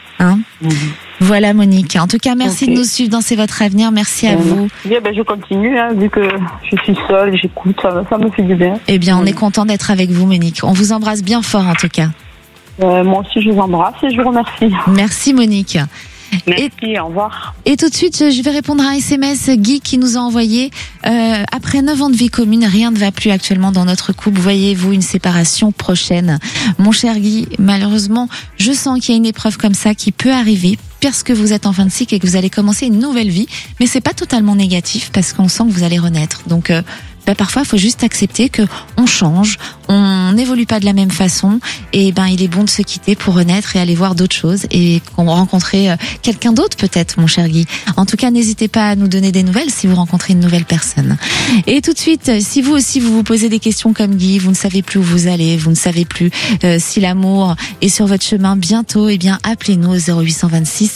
Voilà, Monique. En tout cas, merci de nous suivre dans C'est votre avenir. Merci à vous. Je continue, vu que je suis seule, j'écoute, ça me fait du bien. Eh bien, on est content d'être avec vous, Monique. On vous embrasse bien fort, en tout cas. Moi aussi, je vous embrasse et je vous remercie. Merci, Monique. Merci, au revoir. Et tout de suite, je vais répondre à un SMS Guy qui nous a envoyé. Après 9 ans de vie commune, rien ne va plus actuellement dans notre couple. Voyez-vous une séparation prochaine? Mon cher Guy, malheureusement, je sens qu'il y a une épreuve comme ça qui peut arriver parce que vous êtes en fin de cycle et que vous allez commencer une nouvelle vie. Mais c'est pas totalement négatif parce qu'on sent que vous allez renaître. Donc, parfois, il faut juste accepter que on change, on n'évolue pas de la même façon, et il est bon de se quitter pour renaître et aller voir d'autres choses et rencontrer quelqu'un d'autre peut-être, mon cher Guy. En tout cas, n'hésitez pas à nous donner des nouvelles si vous rencontrez une nouvelle personne. Et tout de suite, si vous aussi vous vous posez des questions comme Guy, vous ne savez plus où vous allez, vous ne savez plus si l'amour est sur votre chemin bientôt, appelez-nous au 0826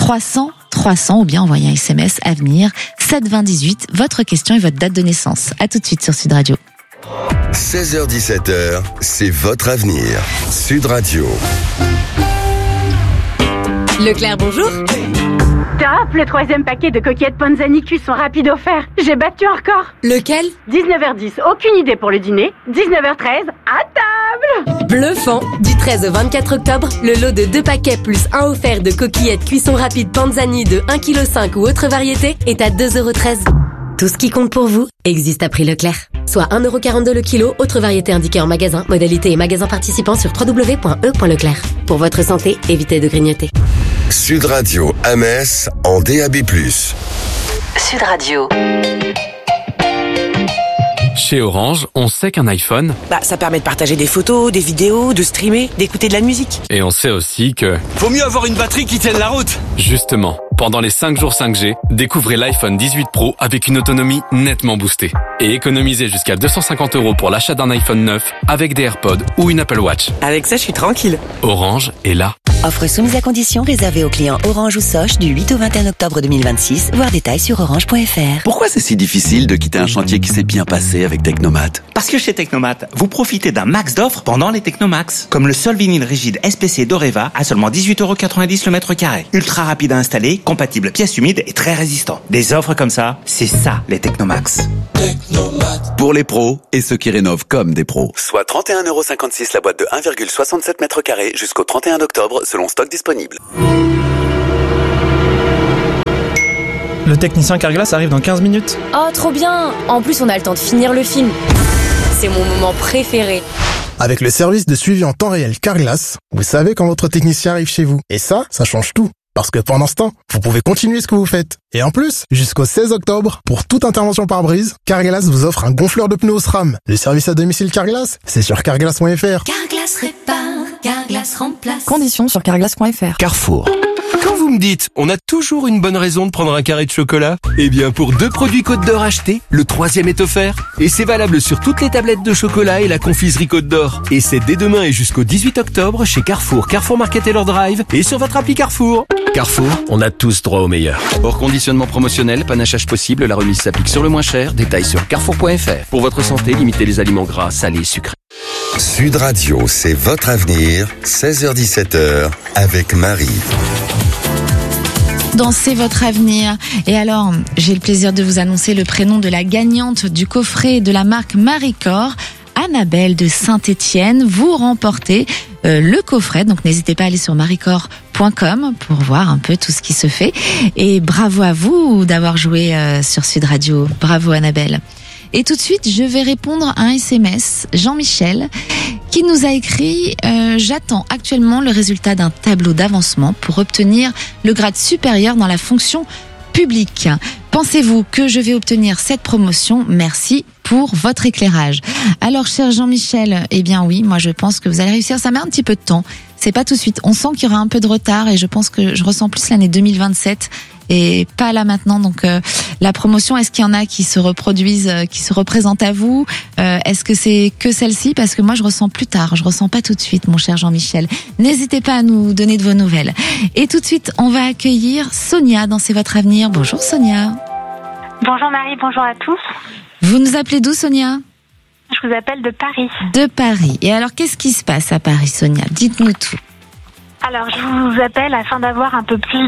300 ou bien envoyez un SMS Avenir 72018, votre question et votre date de naissance. À tout de suite sur Sud Radio. 16h-17h, c'est votre avenir. Sud Radio. Leclerc, bonjour. Top, top, le 3e paquet de coquillettes Panzani cuisson rapide offert. J'ai battu un record. Lequel ? 19h10, aucune idée pour le dîner. 19h13, à table. Bluffant. Du 13 au 24 octobre, le lot de 2 paquets plus 1 offert de coquillettes cuisson rapide Panzani de 1,5 kg ou autre variété est à 2,13 €. Tout ce qui compte pour vous existe à prix Leclerc. Soit 1,42 € le kilo, autre variété indiquée en magasin, modalité et magasin participant sur www.e.leclerc. Pour votre santé, évitez de grignoter. Sud Radio à Metz en DAB+. Sud Radio. Chez Orange, on sait qu'un iPhone, ça permet de partager des photos, des vidéos, de streamer, d'écouter de la musique. et on sait aussi que... Vaut mieux avoir une batterie qui tienne la route. Justement, pendant les 5 jours 5G, découvrez l'iPhone 18 Pro avec une autonomie nettement boostée. Et économisez jusqu'à 250 € pour l'achat d'un iPhone 9 avec des AirPods ou une Apple Watch. Avec ça, je suis tranquille. Orange est là. Offre soumise à condition réservée aux clients Orange ou Soch du 8 au 21 octobre 2026. Voir détails sur orange.fr. Pourquoi c'est si difficile de quitter un chantier qui s'est bien passé avec Technomat ? Parce que chez Technomat, vous profitez d'un max d'offres pendant les Technomax. Comme le sol vinyle rigide SPC d'Oreva à seulement 18,90 € le mètre carré. Ultra rapide à installer, compatible pièces humides et très résistant. Des offres comme ça, c'est ça les Technomax. Pour les pros et ceux qui rénovent comme des pros. Soit 31,56 € la boîte de 1,67 m² jusqu'au 31 octobre selon stock disponible. Le technicien Carglass arrive dans 15 minutes. Oh, trop bien! En plus, on a le temps de finir le film. C'est mon moment préféré. Avec le service de suivi en temps réel Carglass, vous savez quand votre technicien arrive chez vous. Et ça change tout. Parce que pendant ce temps, vous pouvez continuer ce que vous faites. Et en plus, jusqu'au 16 octobre, pour toute intervention par brise, Carglass vous offre un gonfleur de pneus SRAM. Le service à domicile Carglass, c'est sur carglass.fr. Carglass répare, Carglass remplace. Conditions sur carglass.fr. Carrefour. Quand vous me dites, on a toujours une bonne raison de prendre un carré de chocolat, eh bien pour 2 produits Côte d'Or achetés, le 3e est offert. Et c'est valable sur toutes les tablettes de chocolat et la confiserie Côte d'Or. Et c'est dès demain et jusqu'au 18 octobre chez Carrefour, Carrefour Market Taylor Drive et sur votre appli Carrefour. Carrefour, on a tous droit au meilleur. Hors conditionnement promotionnel, panachage possible, la remise s'applique sur le moins cher. Détails sur carrefour.fr. Pour votre santé, limitez les aliments gras, salés et sucrés. Sud Radio, c'est votre avenir, 16h-17h, avec Marie. Dans C'est votre avenir. Et alors, j'ai le plaisir de vous annoncer le prénom de la gagnante du coffret de la marque Maricor, Annabelle de Saint-Étienne. Vous remportez le coffret, donc n'hésitez pas à aller sur maricor.com pour voir un peu tout ce qui se fait. Et bravo à vous d'avoir joué sur Sud Radio. Bravo Annabelle. Et tout de suite, je vais répondre à un SMS, Jean-Michel, qui nous a écrit « J'attends actuellement le résultat d'un tableau d'avancement pour obtenir le grade supérieur dans la fonction publique. Pensez-vous que je vais obtenir cette promotion ? Merci pour votre éclairage. » Alors, cher Jean-Michel, eh bien oui, moi je pense que vous allez réussir. Ça met un petit peu de temps. C'est pas tout de suite. On sent qu'il y aura un peu de retard et je pense que je ressens plus l'année 2027 et pas là maintenant. Donc la promotion, est-ce qu'il y en a qui se reproduisent, qui se représentent à vous ? Est-ce que c'est que celle-ci ? Parce que moi je ressens plus tard, je ressens pas tout de suite, mon cher Jean-Michel. N'hésitez pas à nous donner de vos nouvelles. Et tout de suite, on va accueillir Sonia dans C'est votre avenir. Bonjour Sonia. Bonjour Marie, bonjour à tous. Vous nous appelez d'où Sonia ? Je vous appelle de Paris. De Paris. Et alors qu'est-ce qui se passe à Paris, Sonia ? Dites-nous tout. Alors, je vous appelle afin d'avoir un peu plus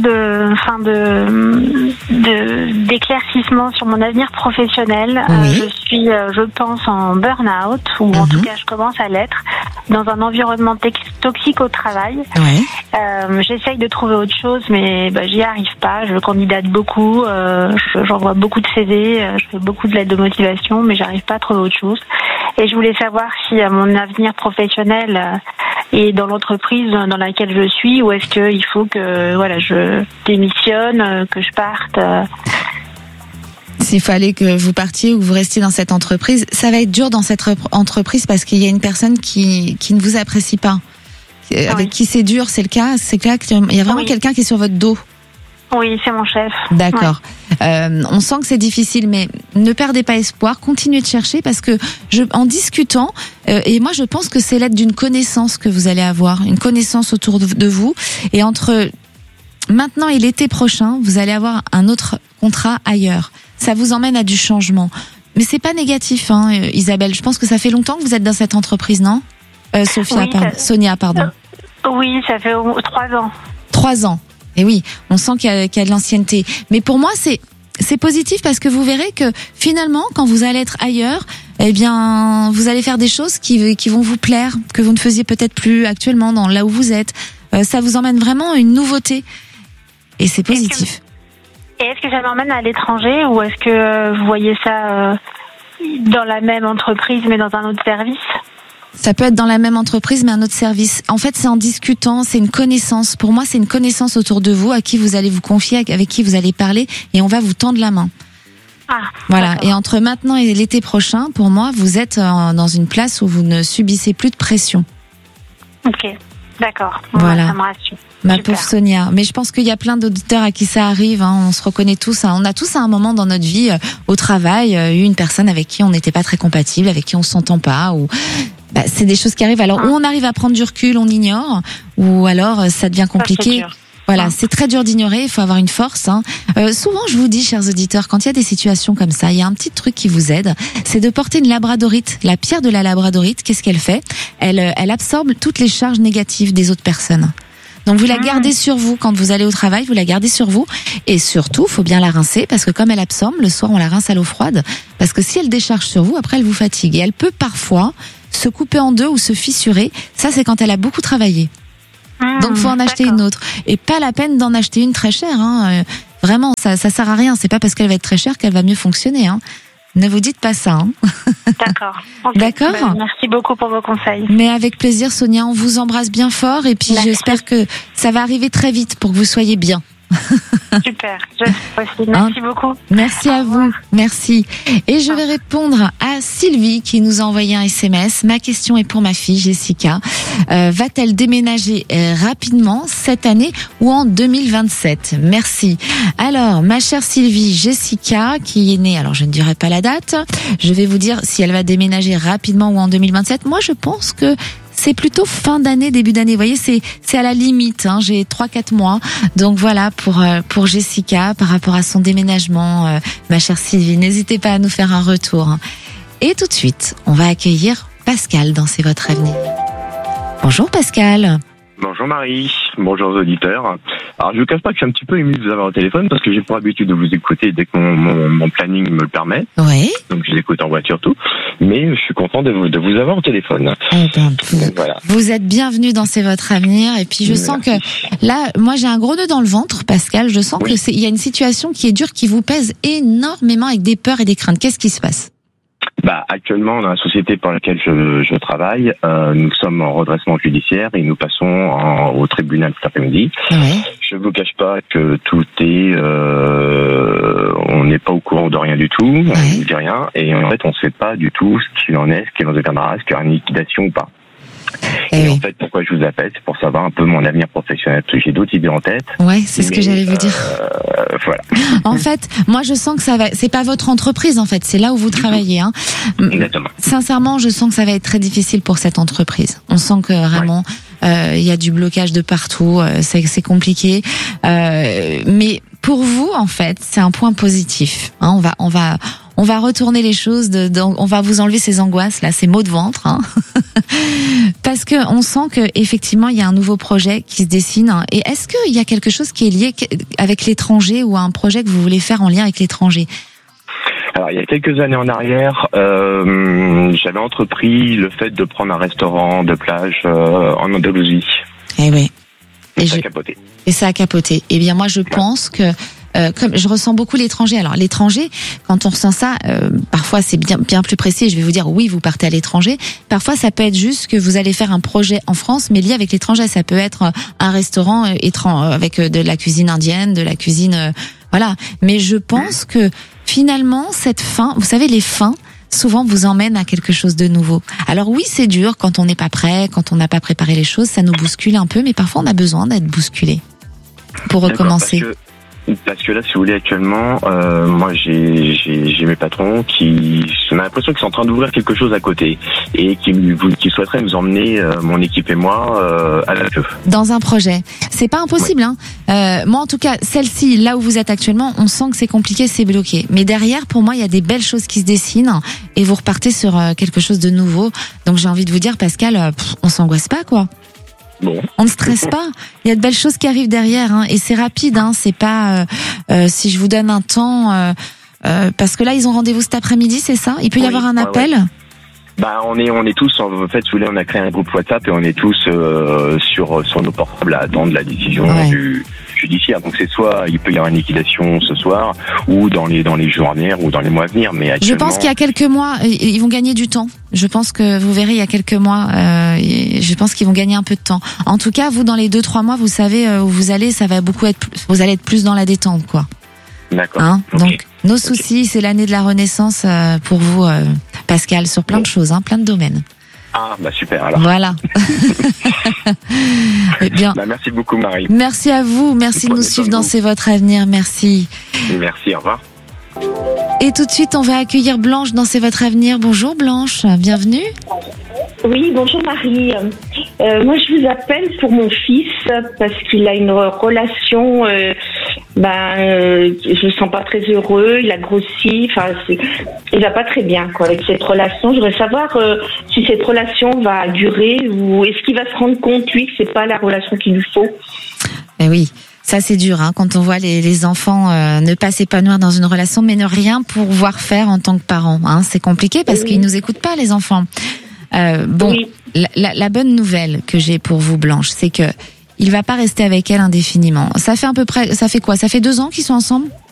d'éclaircissement sur mon avenir professionnel. Oui. Je suis, je pense, en burn-out, ou en tout cas, je commence à l'être, dans un environnement toxique au travail. Ouais. J'essaye de trouver autre chose, mais j'y arrive pas. Je candidate beaucoup, j'envoie beaucoup de CV, je fais beaucoup de lettres de motivation, mais j'arrive pas à trouver autre chose. Et je voulais savoir si mon avenir professionnel est dans l'entreprise dans laquelle je suis, ou est-ce qu'il faut que je démissionne, que je parte. S'il fallait que vous partiez ou vous restiez dans cette entreprise, ça va être dur dans cette entreprise parce qu'il y a une personne qui ne vous apprécie pas, avec qui c'est dur. C'est le cas. C'est clair qu'il y a vraiment quelqu'un qui est sur votre dos. Oui, c'est mon chef. D'accord. Ouais. On sent que c'est difficile, mais ne perdez pas espoir. Continuez de chercher parce que en discutant, et moi je pense que c'est l'aide d'une connaissance que vous allez avoir, une connaissance autour de vous. Et entre maintenant et l'été prochain, vous allez avoir un autre contrat ailleurs. Ça vous emmène à du changement. Mais c'est pas négatif, hein, Isabelle. Je pense que ça fait longtemps que vous êtes dans cette entreprise, non ? Sonia, pardon. Oui, ça fait 3 ans. 3 ans. Et oui, on sent qu'il y a de l'ancienneté. Mais pour moi, c'est positif parce que vous verrez que finalement, quand vous allez être ailleurs, eh bien, vous allez faire des choses qui vont vous plaire, que vous ne faisiez peut-être plus actuellement là où vous êtes. Ça vous emmène vraiment une nouveauté. Et c'est positif. Est-ce que ça m'emmène à l'étranger ou est-ce que vous voyez ça dans la même entreprise mais dans un autre service ? Ça peut être dans la même entreprise mais un autre service. En fait, c'est en discutant, c'est une connaissance. Pour moi, c'est une connaissance autour de vous, à qui vous allez vous confier, avec qui vous allez parler, et on va vous tendre la main. Voilà. D'accord. Et entre maintenant et l'été prochain, pour moi, vous êtes dans une place où vous ne subissez plus de pression. Ok, d'accord. Voilà. Ça me rassure. Ma pauvre Sonia. Mais je pense qu'il y a plein d'auditeurs à qui ça arrive. On se reconnaît tous. On a tous à un moment dans notre vie, au travail, eu une personne avec qui on n'était pas très compatible, avec qui on s'entend pas, ou c'est des choses qui arrivent. Alors, ou on arrive à prendre du recul, on ignore, ou alors ça devient compliqué. Voilà, c'est très dur d'ignorer, il faut avoir une force. Souvent, je vous dis, chers auditeurs, quand il y a des situations comme ça, il y a un petit truc qui vous aide, c'est de porter une labradorite. La pierre de la labradorite, qu'est-ce qu'elle fait ? Elle absorbe toutes les charges négatives des autres personnes. Donc vous la gardez sur vous quand vous allez au travail, vous la gardez sur vous, et surtout, faut bien la rincer parce que comme elle absorbe, le soir on la rince à l'eau froide, parce que si elle décharge sur vous, après elle vous fatigue et elle peut parfois se couper en deux ou se fissurer. Ça, c'est quand elle a beaucoup travaillé. Donc faut en acheter une autre, et pas la peine d'en acheter une très chère. Vraiment, ça sert à rien. C'est pas parce qu'elle va être très chère qu'elle va mieux fonctionner. Ne vous dites pas ça. D'accord. Okay. D'accord. Merci beaucoup pour vos conseils. Mais avec plaisir, Sonia. On vous embrasse bien fort, et puis j'espère que ça va arriver très vite pour que vous soyez bien. Super, aussi. Merci beaucoup. Merci à vous, merci. Et je vais répondre à Sylvie qui nous a envoyé un SMS. Ma question est pour ma fille Jessica. Va-t-elle déménager rapidement cette année ou en 2027 ? Merci. Alors, ma chère Sylvie, Jessica qui est née, alors je ne dirai pas la date, je vais vous dire si elle va déménager rapidement ou en 2027. Moi, je pense que c'est plutôt fin d'année, début d'année. Vous voyez, c'est à la limite. J'ai 3-4 mois. Donc voilà pour Jessica par rapport à son déménagement, ma chère Sylvie. N'hésitez pas à nous faire un retour. Et tout de suite, on va accueillir Pascal dans C'est votre avenir. Bonjour Pascal. Bonjour Marie, bonjour aux auditeurs. Alors je vous cache pas que je suis un petit peu ému de vous avoir au téléphone parce que j'ai pour habitude de vous écouter dès que mon planning me le permet. Oui. Donc je les écoute en voiture tout. Mais je suis content de vous avoir au téléphone. Voilà. Vous êtes bienvenue dans C'est votre avenir. Et puis je sens que là, moi j'ai un gros nœud dans le ventre, Pascal. Je sens que il y a une situation qui est dure, qui vous pèse énormément, avec des peurs et des craintes. Qu'est-ce qui se passe ? Actuellement, dans la société pour laquelle je travaille, nous sommes en redressement judiciaire et nous passons au tribunal cet après-midi. Je ne vous cache pas que tout est... on n'est pas au courant de rien du tout, on ne dit rien, et en fait, on ne sait pas du tout ce qu'il en est, ce qu'il en deviendra, est-ce qu'il y aura une liquidation ou pas. Et en fait, pourquoi je vous appelle, c'est pour savoir un peu mon avenir professionnel, parce que j'ai d'autres idées en tête. Ouais, c'est ce que j'allais vous dire. Voilà. En fait, moi, je sens que ça va. C'est pas votre entreprise, en fait. C'est là où vous travaillez. Exactement. Sincèrement, je sens que ça va être très difficile pour cette entreprise. On sent que vraiment, il y a du blocage de partout. C'est compliqué. Mais pour vous, en fait, c'est un point positif. On va retourner les choses. On va vous enlever ces angoisses là, ces maux de ventre, parce que on sent que effectivement il y a un nouveau projet qui se dessine. Et est-ce qu'il y a quelque chose qui est lié avec l'étranger, ou un projet que vous voulez faire en lien avec l'étranger ? Alors, il y a quelques années en arrière, j'avais entrepris le fait de prendre un restaurant de plage en Andalousie. Eh oui. Et ça a capoté. Et ça a capoté. Eh bien, moi, je pense que comme je ressens beaucoup l'étranger. Alors l'étranger, quand on ressent ça, parfois c'est bien plus précis. Je vais vous dire oui, vous partez à l'étranger. Parfois ça peut être juste que vous allez faire un projet en France, mais lié avec l'étranger. Ça peut être un restaurant avec de la cuisine indienne, de la cuisine, voilà. Mais je pense que finalement cette fin, vous savez, les fins souvent vous emmènent à quelque chose de nouveau. Alors oui, c'est dur quand on n'est pas prêt, quand on n'a pas préparé les choses, ça nous bouscule un peu, mais parfois on a besoin d'être bousculé pour recommencer. Parce que là, si vous voulez, actuellement, moi, j'ai mes patrons qui, on a l'impression qu'ils sont en train d'ouvrir quelque chose à côté et qui souhaiteraient nous emmener, mon équipe et moi, à la queue. Dans un projet. C'est pas impossible, moi, en tout cas, celle-ci, là où vous êtes actuellement, on sent que c'est compliqué, c'est bloqué. Mais derrière, pour moi, il y a des belles choses qui se dessinent et vous repartez sur quelque chose de nouveau. Donc, j'ai envie de vous dire, Pascal, on s'angoisse pas, quoi. Bon. On ne stresse pas. Il y a de belles choses qui arrivent derrière, hein, et c'est rapide. Hein, c'est pas si je vous donne un temps, parce que là ils ont rendez-vous cet après-midi, c'est ça? Il peut y avoir un appel. Ouais. Bah on est tous en fait, si vous voulez, on a créé un groupe WhatsApp et on est tous sur nos portables à attendre la décision du judiciaire. Donc c'est soit il peut y avoir une liquidation ce soir ou dans les jours à venir ou dans les mois à venir. Mais je pense qu'il y a quelques mois, ils vont gagner du temps. Je pense que vous verrez, il y a quelques mois, je pense qu'ils vont gagner un peu de temps. En tout cas, vous dans les 2-3 mois, vous savez où vous allez, ça va beaucoup être, vous allez être plus dans la détente, quoi. D'accord. Hein, donc nos soucis, c'est l'année de la renaissance pour vous, Pascal, sur plein de choses, hein, plein de domaines. Ah bah super alors. Voilà. Eh bien. Bah, merci beaucoup Marie. Merci à vous, merci de nous suivre dans C'est votre avenir, merci. Merci, au revoir. Et tout de suite, on va accueillir Blanche dans C'est votre avenir. Bonjour Blanche, bienvenue. Oui, bonjour Marie. Moi, je vous appelle pour mon fils parce qu'il a une relation. Je le sens pas très heureux. Il a grossi. Enfin, il va pas très bien quoi avec cette relation. Je voudrais savoir si cette relation va durer ou est-ce qu'il va se rendre compte lui que c'est pas la relation qu'il lui faut. Eh oui. Ça c'est dur, hein, quand on voit les enfants ne pas s'épanouir dans une relation, mais ne rien pouvoir faire en tant que parent. Hein, c'est compliqué parce qu'ils nous écoutent pas les enfants. La bonne nouvelle que j'ai pour vous, Blanche, c'est que il va pas rester avec elle indéfiniment. Ça fait quoi? Ça fait 2 ans qu'ils sont ensemble?